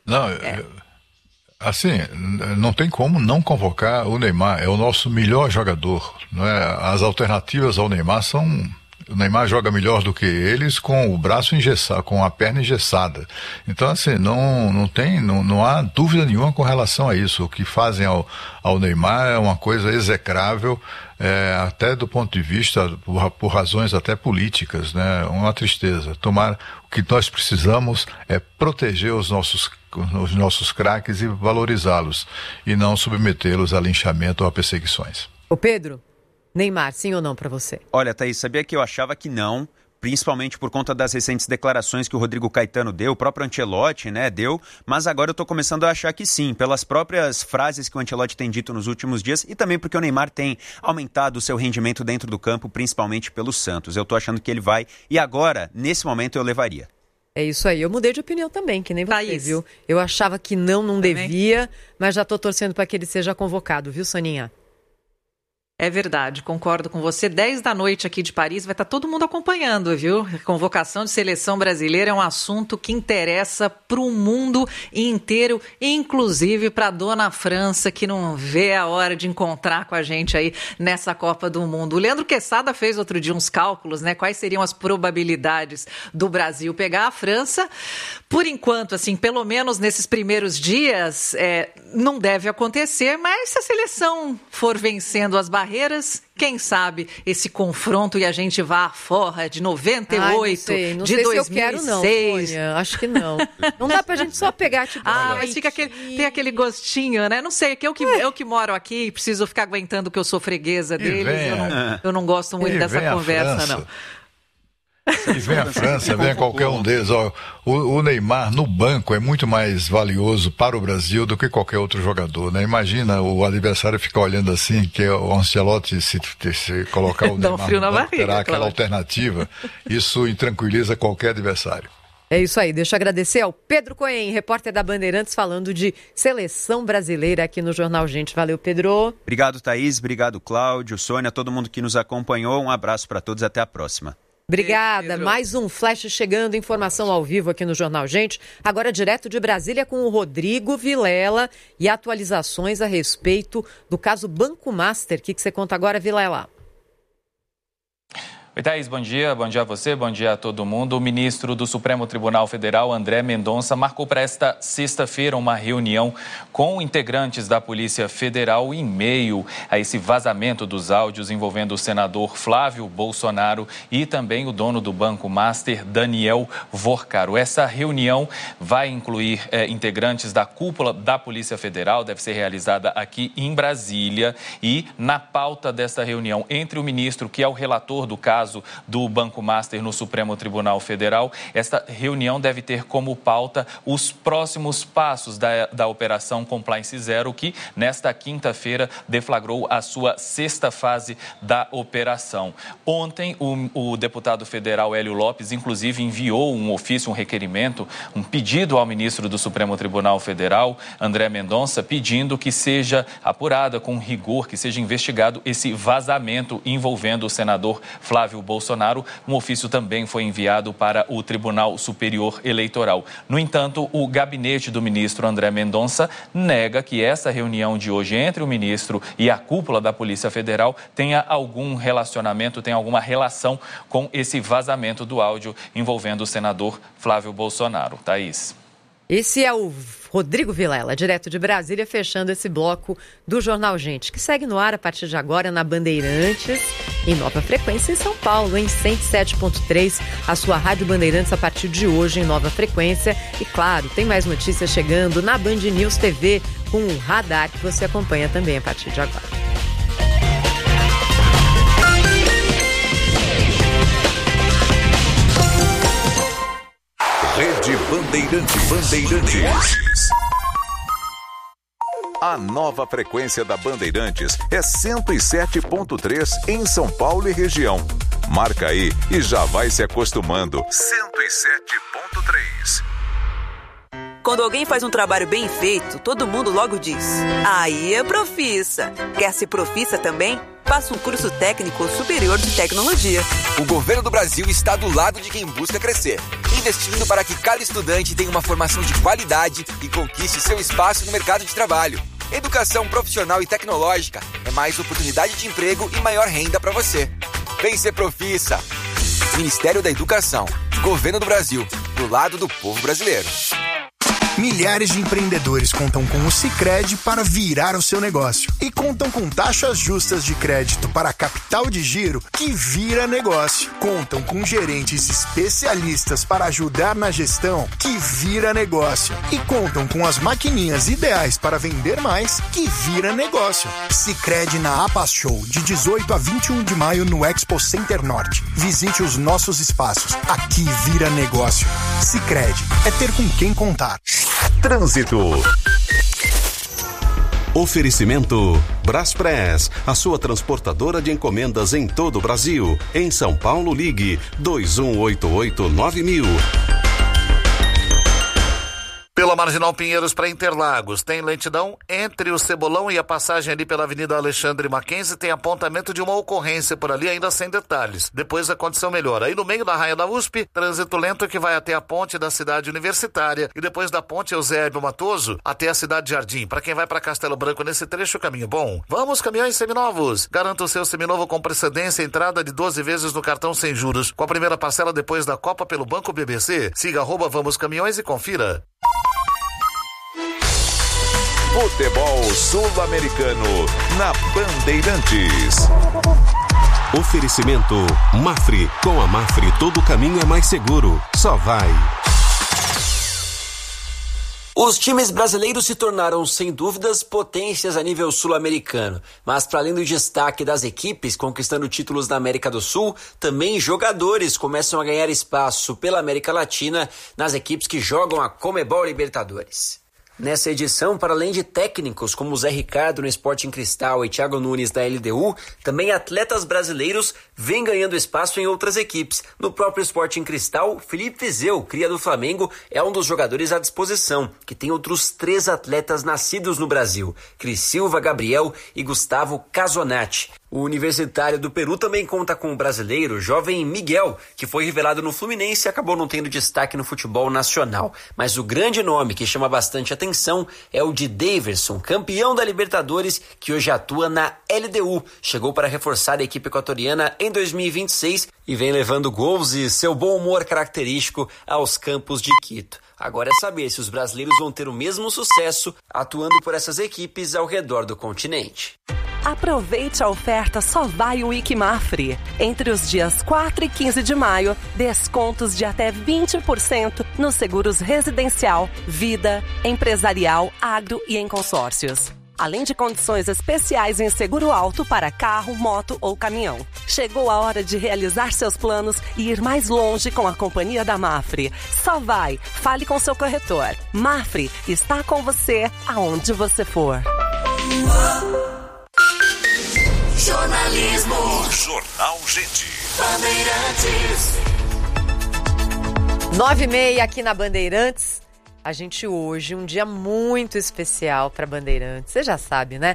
[SPEAKER 1] Assim, não tem como não convocar o Neymar. É o nosso melhor jogador, não é? As alternativas ao Neymar são... O Neymar joga melhor do que eles com o braço engessado, com a perna engessada. Então, assim, não há dúvida nenhuma com relação a isso. O que fazem ao Neymar é uma coisa execrável, até do ponto de vista, por razões até políticas, né? Uma tristeza. O que nós precisamos é proteger os nossos craques e valorizá-los, e não submetê-los a linchamento ou a perseguições.
[SPEAKER 3] Ô Pedro, Neymar, sim ou não para você?
[SPEAKER 17] Olha, Thaís, sabia que eu achava que não, principalmente por conta das recentes declarações que o Rodrigo Caetano deu, o próprio Ancelotti, né, deu, mas agora eu tô começando a achar que sim, pelas próprias frases que o Ancelotti tem dito nos últimos dias e também porque o Neymar tem aumentado o seu rendimento dentro do campo, principalmente pelo Santos. Eu tô achando que ele vai e agora, nesse momento, eu levaria.
[SPEAKER 3] É isso aí, eu mudei de opinião também, que nem você, viu? Eu achava que não devia, mas já tô torcendo para que ele seja convocado, viu, Soninha?
[SPEAKER 4] É verdade, concordo com você. 10 da noite aqui de Paris, vai estar todo mundo acompanhando, viu? A convocação de seleção brasileira é um assunto que interessa para o mundo inteiro, inclusive para a dona França, que não vê a hora de encontrar com a gente aí nessa Copa do Mundo. O Leandro Quesada fez outro dia uns cálculos, né? Quais seriam as probabilidades do Brasil pegar a França? Por enquanto, assim, pelo menos nesses primeiros dias, não deve acontecer, mas se a seleção for vencendo as barreiras, quem sabe esse confronto e a gente vá à forra de 98,
[SPEAKER 3] não
[SPEAKER 4] de
[SPEAKER 3] sei
[SPEAKER 4] 2006.
[SPEAKER 3] Se eu quero não, Sônia, acho que não. Não dá pra gente só pegar, tipo...
[SPEAKER 4] mas tem aquele gostinho, né? Não sei, que eu que moro aqui e preciso ficar aguentando que eu sou freguesa deles, eu não gosto muito dessa conversa, não.
[SPEAKER 1] E vem a França, vem qualquer um deles. O Neymar no banco é muito mais valioso para o Brasil do que qualquer outro jogador, né? Imagina o adversário ficar olhando assim, que o Ancelotti se colocar o Neymar
[SPEAKER 4] frio na barriga,
[SPEAKER 1] terá aquela alternativa. Isso intranquiliza qualquer adversário.
[SPEAKER 3] É isso aí, deixa eu agradecer ao Pedro Cohen, repórter da Bandeirantes, falando de seleção brasileira aqui no Jornal Gente. Valeu, Pedro.
[SPEAKER 17] Obrigado, Thaís, obrigado, Cláudio, Sônia, todo mundo que nos acompanhou. Um abraço para todos, até a próxima.
[SPEAKER 3] Obrigada. Mais um flash chegando, informação ao vivo aqui no Jornal Gente. Agora direto de Brasília com o Rodrigo Vilela e atualizações a respeito do caso Banco Master. O que você conta agora, Vilela?
[SPEAKER 19] Oi, Thaís, bom dia a você, bom dia a todo mundo. O ministro do Supremo Tribunal Federal, André Mendonça, marcou para esta sexta-feira uma reunião com integrantes da Polícia Federal em meio a esse vazamento dos áudios envolvendo o senador Flávio Bolsonaro e também o dono do Banco Master, Daniel Vorcaro. Essa reunião vai incluir integrantes da cúpula da Polícia Federal, deve ser realizada aqui em Brasília, e na pauta dessa reunião entre o ministro, que é o relator do caso do Banco Master no Supremo Tribunal Federal, esta reunião deve ter como pauta os próximos passos da Operação Compliance Zero, que nesta quinta-feira deflagrou a sua sexta fase da operação. Ontem, o deputado federal Hélio Lopes, inclusive, enviou um ofício, um requerimento, um pedido ao ministro do Supremo Tribunal Federal, André Mendonça, pedindo que seja apurada com rigor, que seja investigado esse vazamento envolvendo o senador Flávio Bolsonaro. Um ofício também foi enviado para o Tribunal Superior Eleitoral. No entanto, o gabinete do ministro André Mendonça nega que essa reunião de hoje entre o ministro e a cúpula da Polícia Federal tenha algum relacionamento, tenha alguma relação com esse vazamento do áudio envolvendo o senador Flávio Bolsonaro. Thaís.
[SPEAKER 3] Esse é o Rodrigo Vilela, direto de Brasília, fechando esse bloco do Jornal Gente, que segue no ar a partir de agora na Bandeirantes, em nova frequência em São Paulo, em 107.3, a sua Rádio Bandeirantes a partir de hoje em nova frequência. E claro, tem mais notícias chegando na Band News TV com o Radar, que você acompanha também a partir de agora.
[SPEAKER 5] Rede Bandeirantes. A nova frequência da Bandeirantes é 107.3 em São Paulo e região. Marca aí e já vai se acostumando. 107.3.
[SPEAKER 20] Quando alguém faz um trabalho bem feito, todo mundo logo diz: aí é Profissa. Quer ser Profissa também? Faça um curso técnico superior de tecnologia.
[SPEAKER 21] O governo do Brasil está do lado de quem busca crescer, investindo para que cada estudante tenha uma formação de qualidade e conquiste seu espaço no mercado de trabalho. Educação profissional e tecnológica é mais oportunidade de emprego e maior renda para você. Vem ser Profissa. Ministério da Educação, Governo do Brasil, do lado do povo brasileiro.
[SPEAKER 22] Milhares de empreendedores contam com o Sicredi para virar o seu negócio e contam com taxas justas de crédito para capital de giro que vira negócio. Contam com gerentes especialistas para ajudar na gestão que vira negócio e contam com as maquininhas ideais para vender mais que vira negócio. Sicredi na APAS Show de 18 a 21 de maio no Expo Center Norte. Visite os nossos espaços. Aqui vira negócio. Sicredi é ter com quem contar.
[SPEAKER 5] Trânsito.
[SPEAKER 16] Oferecimento Braspress, a sua transportadora de encomendas em todo o Brasil. Em São Paulo, ligue 2188-9000.
[SPEAKER 10] Pela Marginal Pinheiros para Interlagos, tem lentidão entre o Cebolão e a passagem ali pela Avenida Alexandre Mackenzie, tem apontamento de uma ocorrência por ali, ainda sem detalhes. Depois a condição melhora. Aí no meio da raia da USP, trânsito lento que vai até a ponte da cidade universitária e depois da ponte Eusébio Matoso até a cidade de Jardim. Para quem vai para Castelo Branco nesse trecho, caminho bom. Vamos, caminhões seminovos. Garanta o seu seminovo com precedência, entrada de 12 vezes no cartão sem juros, com a primeira parcela depois da Copa pelo Banco BBC. Siga @Vamos Caminhões e confira.
[SPEAKER 5] Futebol Sul-Americano na Bandeirantes.
[SPEAKER 16] Oferecimento Mafre. Com a Mafre todo caminho é mais seguro. Só vai.
[SPEAKER 23] Os times brasileiros se tornaram, sem dúvidas, potências a nível sul-americano. Mas, para além do destaque das equipes conquistando títulos na América do Sul, também jogadores começam a ganhar espaço pela América Latina nas equipes que jogam a Conmebol Libertadores. Nessa edição, para além de técnicos como Zé Ricardo no Sporting Cristal e Thiago Nunes da LDU, também atletas brasileiros vêm ganhando espaço em outras equipes. No próprio Sporting Cristal, Felipe Viseu, cria do Flamengo, é um dos jogadores à disposição, que tem outros 3 atletas nascidos no Brasil: Cris Silva, Gabriel e Gustavo Casonati. O Universitário do Peru também conta com o brasileiro jovem Miguel, que foi revelado no Fluminense e acabou não tendo destaque no futebol nacional. Mas o grande nome que chama bastante atenção é o de Daverson, campeão da Libertadores, que hoje atua na LDU. Chegou para reforçar a equipe equatoriana em 2026 e vem levando gols e seu bom humor característico aos campos de Quito. Agora é saber se os brasileiros vão ter o mesmo sucesso atuando por essas equipes ao redor do continente.
[SPEAKER 24] Aproveite a oferta Só Vai Week Mafre. Entre os dias 4 e 15 de maio, descontos de até 20% nos seguros residencial, vida, empresarial, agro e em consórcios. Além de condições especiais em seguro alto para carro, moto ou caminhão. Chegou a hora de realizar seus planos e ir mais longe com a companhia da Mafre. Só vai, fale com seu corretor. Mafre está com você aonde você for.
[SPEAKER 5] Jornalismo. Jornal Gente.
[SPEAKER 3] Bandeirantes. 9h30 aqui na Bandeirantes. A gente hoje, um dia muito especial para Bandeirantes. Você já sabe, né?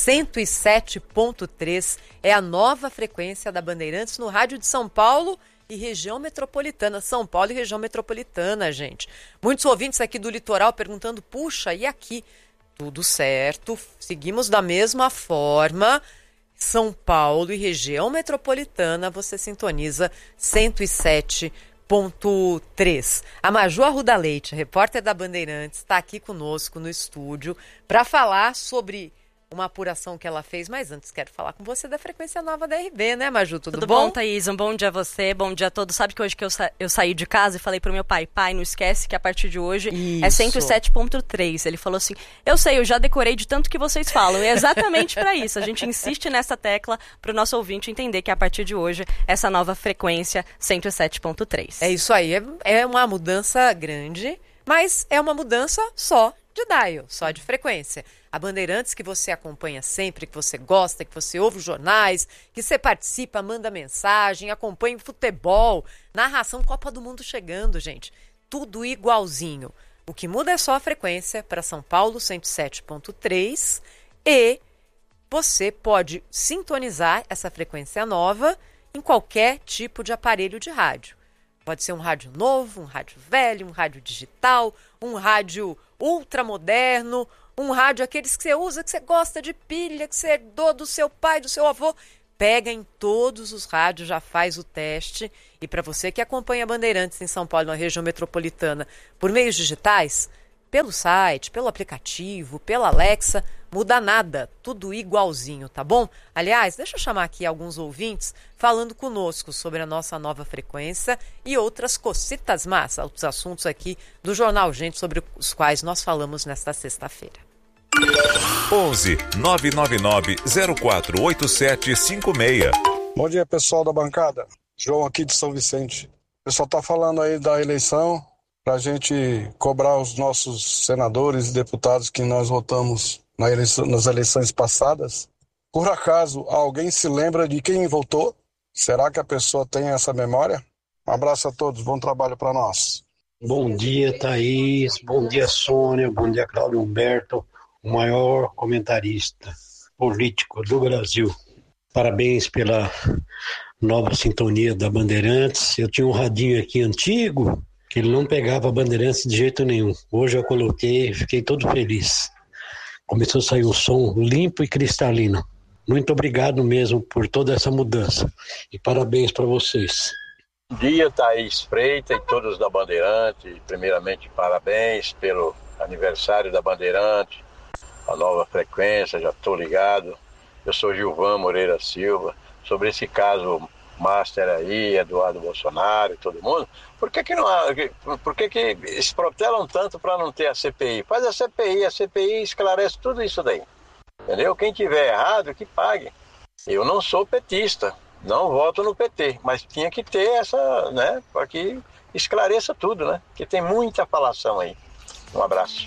[SPEAKER 3] 107.3 é a nova frequência da Bandeirantes no rádio de São Paulo e região metropolitana. São Paulo e região metropolitana, gente. Muitos ouvintes aqui do litoral perguntando, puxa, e aqui? Tudo certo, seguimos da mesma forma. São Paulo e região metropolitana, você sintoniza 107.3. 107.3. A Maju Arruda Leite, repórter da Bandeirantes, está aqui conosco no estúdio para falar sobre uma apuração que ela fez, mas antes quero falar com você da frequência nova da RB, né, Maju? Tudo bom?
[SPEAKER 2] Tudo bom, Thaís? Um bom dia a você, bom dia a todos. Sabe que hoje que eu saí de casa e falei pro meu pai, não esquece que a partir de hoje é 107.3. Ele falou assim, eu sei, eu já decorei de tanto que vocês falam. E é exatamente para isso. A gente insiste nessa tecla pro nosso ouvinte entender que a partir de hoje, essa nova frequência 107.3.
[SPEAKER 3] É isso aí, é uma mudança grande, mas é uma mudança só de dial, só de frequência. A Bandeirantes que você acompanha sempre, que você gosta, que você ouve os jornais, que você participa, manda mensagem, acompanha o futebol, narração Copa do Mundo chegando, gente. Tudo igualzinho. O que muda é só a frequência para São Paulo 107.3 e você pode sintonizar essa frequência nova em qualquer tipo de aparelho de rádio. Pode ser um rádio novo, um rádio velho, um rádio digital, um rádio ultramoderno, um rádio aqueles que você usa, que você gosta de pilha, que você herdou do seu pai, do seu avô. Pega em todos os rádios, já faz o teste. E para você que acompanha Bandeirantes em São Paulo, na região metropolitana, por meios digitais, pelo site, pelo aplicativo, pela Alexa, muda nada, tudo igualzinho, tá bom? Aliás, deixa eu chamar aqui alguns ouvintes falando conosco sobre a nossa nova frequência e outras cocitas más, outros assuntos aqui do Jornal Gente sobre os quais nós falamos nesta sexta-feira.
[SPEAKER 5] 11 999 048756.
[SPEAKER 6] Bom dia, pessoal da bancada. João aqui de São Vicente. O pessoal tá falando aí da eleição para a gente cobrar os nossos senadores e deputados que nós votamos nas eleições passadas. Por acaso, alguém se lembra de quem votou? Será que a pessoa tem essa memória? Um abraço a todos, bom trabalho para nós.
[SPEAKER 7] Bom dia, Thaís. Bom dia, Sônia. Bom dia, Cláudio Humberto, o maior comentarista político do Brasil. Parabéns pela nova sintonia da Bandeirantes. Eu tinha um radinho aqui antigo, que ele não pegava Bandeirantes de jeito nenhum. Hoje eu coloquei e fiquei todo feliz. Começou a sair um som limpo e cristalino. Muito obrigado mesmo por toda essa mudança. E parabéns para vocês.
[SPEAKER 8] Bom dia, Thaís Freitas e todos da Bandeirante. Primeiramente, parabéns pelo aniversário da Bandeirante, a nova frequência, já estou ligado. Eu sou Gilvan Moreira Silva. Sobre esse caso Master aí, Eduardo Bolsonaro e todo mundo, por que se protelam tanto para não ter a CPI? Faz a CPI esclarece tudo isso daí, entendeu? Quem tiver errado, que pague. Eu não sou petista, não voto no PT, mas tinha que ter essa, né, para que esclareça tudo, né, que tem muita falação aí. Um abraço.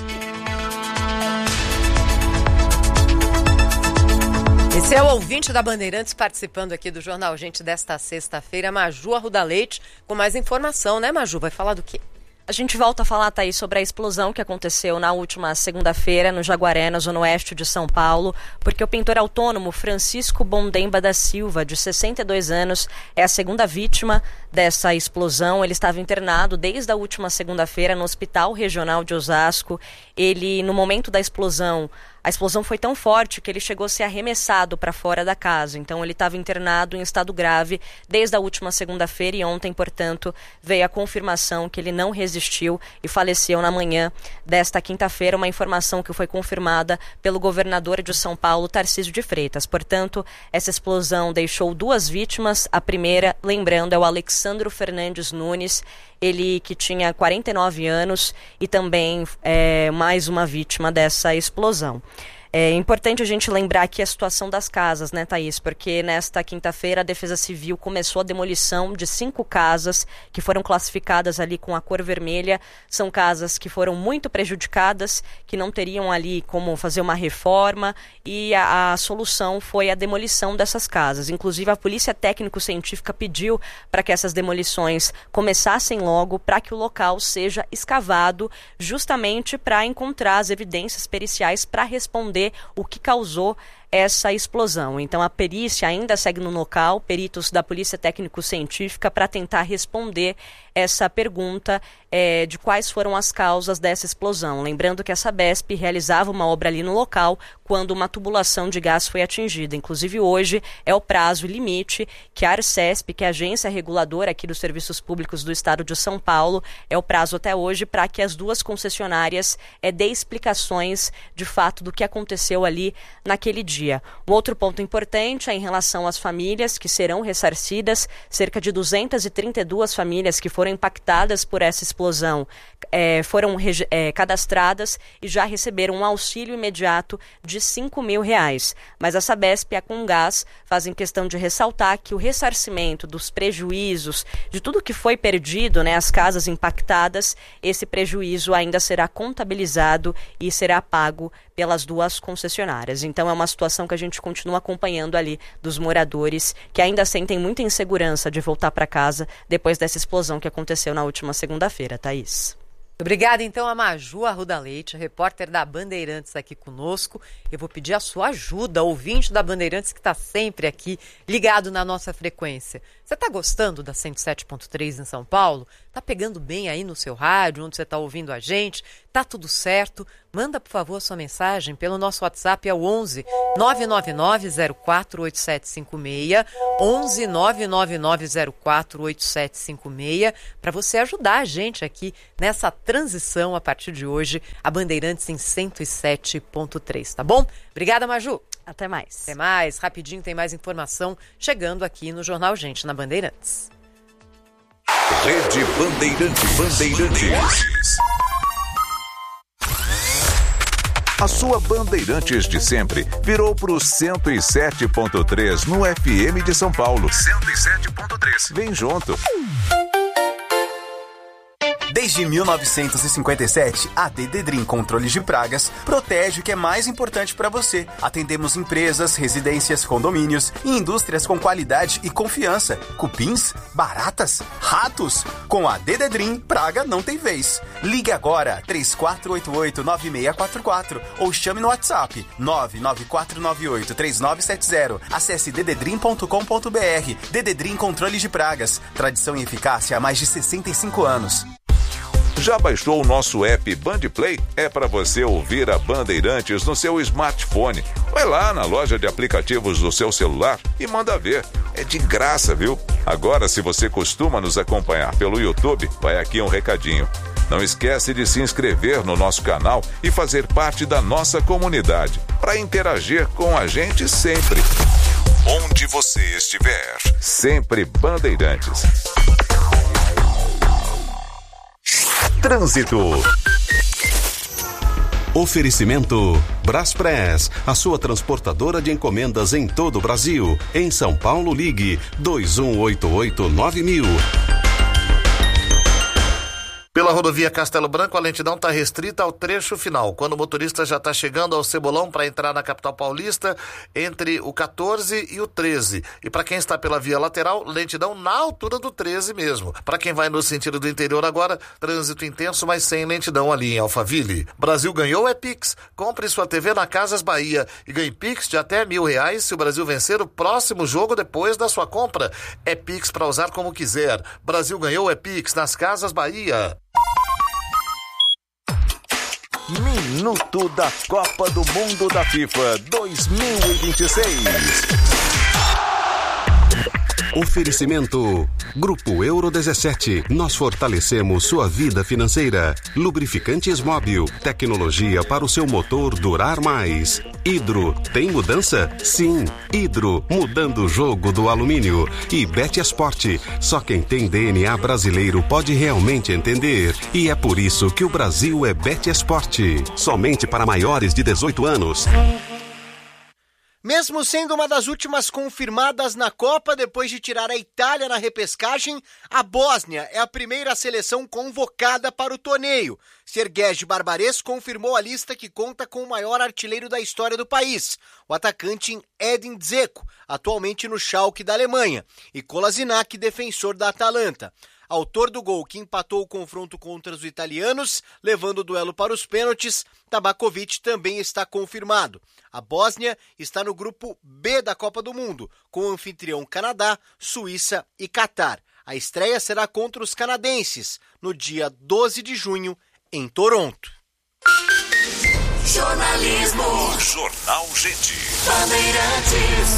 [SPEAKER 3] Esse é o ouvinte da Bandeirantes participando aqui do Jornal Gente desta sexta-feira, Maju Arruda Leite, com mais informação, né, Maju? Vai falar do quê?
[SPEAKER 2] A gente volta a falar, Thaís, sobre a explosão que aconteceu na última segunda-feira no Jaguaré, na zona oeste de São Paulo, porque o pintor autônomo Francisco Bondemba da Silva, de 62 anos, é a segunda vítima dessa explosão. Ele estava internado desde a última segunda-feira no Hospital Regional de Osasco. Ele, no momento da explosão, a explosão foi tão forte que ele chegou a ser arremessado para fora da casa. Então, ele estava internado em estado grave desde a última segunda-feira e ontem, portanto, veio a confirmação que ele não resistiu e faleceu na manhã desta quinta-feira, uma informação que foi confirmada pelo governador de São Paulo, Tarcísio de Freitas. Portanto, essa explosão deixou 2 vítimas. A primeira, lembrando, é o Alexandro Fernandes Nunes, ele que tinha 49 anos e também mais uma vítima dessa explosão. É importante a gente lembrar aqui a situação das casas, né, Thaís? Porque nesta quinta-feira a Defesa Civil começou a demolição de 5 casas que foram classificadas ali com a cor vermelha. São casas que foram muito prejudicadas, que não teriam ali como fazer uma reforma, e a solução foi a demolição dessas casas. Inclusive a Polícia Técnico-Científica pediu para que essas demolições começassem logo, para que o local seja escavado, justamente para encontrar as evidências periciais para responder o que causou essa explosão. Então a perícia ainda segue no local, peritos da Polícia Técnico-Científica, para tentar responder essa pergunta de quais foram as causas dessa explosão. Lembrando que a Sabesp realizava uma obra ali no local quando uma tubulação de gás foi atingida. Inclusive hoje é o prazo limite que a Arcesp, que é a agência reguladora aqui dos serviços públicos do estado de São Paulo, é o prazo até hoje para que as duas concessionárias dê explicações de fato do que aconteceu ali naquele dia. Um outro ponto importante é em relação às famílias que serão ressarcidas, cerca de 232 famílias que foram impactadas por essa explosão foram cadastradas e já receberam um auxílio imediato de R$5.000. Mas a Sabesp e a Comgás fazem questão de ressaltar que o ressarcimento dos prejuízos, de tudo que foi perdido, as casas impactadas, esse prejuízo ainda será contabilizado e será pago pelas duas concessionárias. Então é uma situação que a gente continua acompanhando ali dos moradores que ainda sentem muita insegurança de voltar para casa depois dessa explosão que aconteceu na última segunda-feira, Thaís.
[SPEAKER 3] Obrigada, então, a Maju Arruda Leite, repórter da Bandeirantes aqui conosco. Eu vou pedir a sua ajuda, ouvinte da Bandeirantes que está sempre aqui ligado na nossa frequência. Você está gostando da 107.3 em São Paulo? Está pegando bem aí no seu rádio, onde você está ouvindo a gente? Tá tudo certo? Manda, por favor, sua mensagem pelo nosso WhatsApp, é o 11 999 048756, 11 999 048756, para você ajudar a gente aqui nessa transição a partir de hoje, a Bandeirantes em 107.3, tá bom? Obrigada, Maju.
[SPEAKER 2] Até mais.
[SPEAKER 3] Até mais. Rapidinho tem mais informação chegando aqui no Jornal Gente, na Bandeirantes.
[SPEAKER 5] Rede Bandeirantes. A sua Bandeirantes de sempre virou pro 107.3 no FM de São Paulo. 107.3. Vem junto.
[SPEAKER 9] Desde 1957, a Dededrim Controles de Pragas protege o que é mais importante para você. Atendemos empresas, residências, condomínios e indústrias com qualidade e confiança. Cupins, baratas, ratos. Com a Dededrim, praga não tem vez. Ligue agora 3488-9644 ou chame no WhatsApp 99498-3970. Acesse dededrim.com.br. Dededrim Controles de Pragas. Tradição e eficácia há mais de 65 anos.
[SPEAKER 5] Já baixou o nosso app Bandplay? É para você ouvir a Bandeirantes no seu smartphone. Vai lá na loja de aplicativos do seu celular e manda ver. É de graça, viu? Agora, se você costuma nos acompanhar pelo YouTube, vai aqui um recadinho. Não esquece de se inscrever no nosso canal e fazer parte da nossa comunidade, para interagir com a gente sempre. Onde você estiver, sempre Bandeirantes. Trânsito.
[SPEAKER 16] Oferecimento Braspress, a sua transportadora de encomendas em todo o Brasil. Em São Paulo, ligue 2188-9000.
[SPEAKER 10] Pela rodovia Castelo Branco, a lentidão está restrita ao trecho final, quando o motorista já está chegando ao Cebolão para entrar na capital paulista, entre o 14 e o 13. E para quem está pela via lateral, lentidão na altura do 13 mesmo. Para quem vai no sentido do interior agora, trânsito intenso, mas sem lentidão ali em Alphaville. Brasil ganhou é Pix. Compre sua TV na Casas Bahia e ganhe Pix de até R$1.000 se o Brasil vencer o próximo jogo depois da sua compra. É Pix para usar como quiser. Brasil ganhou é Pix nas Casas Bahia.
[SPEAKER 5] Minuto da Copa do Mundo da FIFA 2026.
[SPEAKER 16] Oferecimento Grupo Euro 17. Nós fortalecemos sua vida financeira. Lubrificantes Móbil. Tecnologia para o seu motor durar mais. Hidro. Tem mudança? Sim. Hidro. Mudando o jogo do alumínio. E Betesport. Só quem tem DNA brasileiro pode realmente entender. E é por isso que o Brasil é Betesport. Somente para maiores de 18 anos.
[SPEAKER 11] Mesmo sendo uma das últimas confirmadas na Copa, depois de tirar a Itália na repescagem, a Bósnia é a primeira seleção convocada para o torneio. Sergej Barbares confirmou a lista que conta com o maior artilheiro da história do país, o atacante Edin Dzeko, atualmente no Schalke da Alemanha, e Kolasinac, defensor da Atalanta. autor do gol que empatou o confronto contra os italianos, levando o duelo para os pênaltis, Tabaković também está confirmado. A Bósnia está no grupo B da Copa do Mundo, com o anfitrião Canadá, Suíça e Catar. A estreia será contra os canadenses, no dia 12 de junho, em Toronto.
[SPEAKER 12] Jornalismo.
[SPEAKER 5] Jornal Gente.
[SPEAKER 12] Bandeirantes.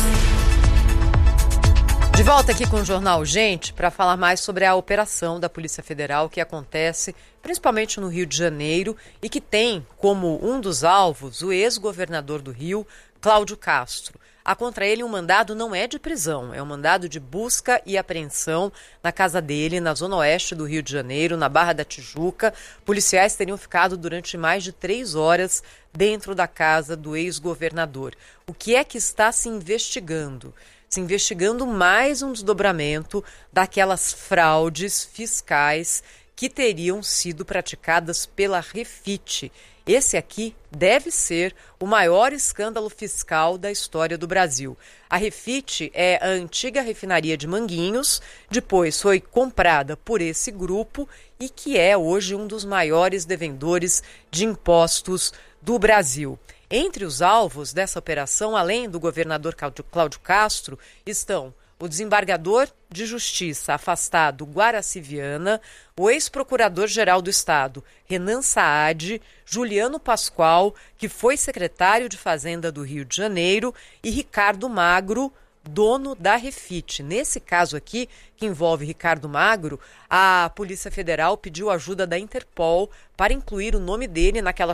[SPEAKER 3] De volta aqui com o Jornal Gente para falar mais sobre a operação da Polícia Federal que acontece principalmente no Rio de Janeiro e que tem como um dos alvos o ex-governador do Rio, Cláudio Castro. Há contra ele um mandado não é de prisão, é um mandado de busca e apreensão na casa dele, na zona oeste do Rio de Janeiro, na Barra da Tijuca. Policiais teriam ficado durante mais de 3 horas dentro da casa do ex-governador. O que é que está se investigando? Se investigando mais um desdobramento daquelas fraudes fiscais que teriam sido praticadas pela Refit. Esse aqui deve ser o maior escândalo fiscal da história do Brasil. A Refit é a antiga refinaria de Manguinhos, depois foi comprada por esse grupo e que é hoje um dos maiores devedores de impostos do Brasil. Entre os alvos dessa operação, além do governador Cláudio Castro, estão o desembargador de Justiça afastado Guaraci Viana, o ex-procurador-geral do Estado, Renan Saad, Juliano Pascoal, que foi secretário de Fazenda do Rio de Janeiro, e Ricardo Magro, dono da Refit. Nesse caso aqui, que envolve Ricardo Magro, a Polícia Federal pediu ajuda da Interpol para incluir o nome dele naquela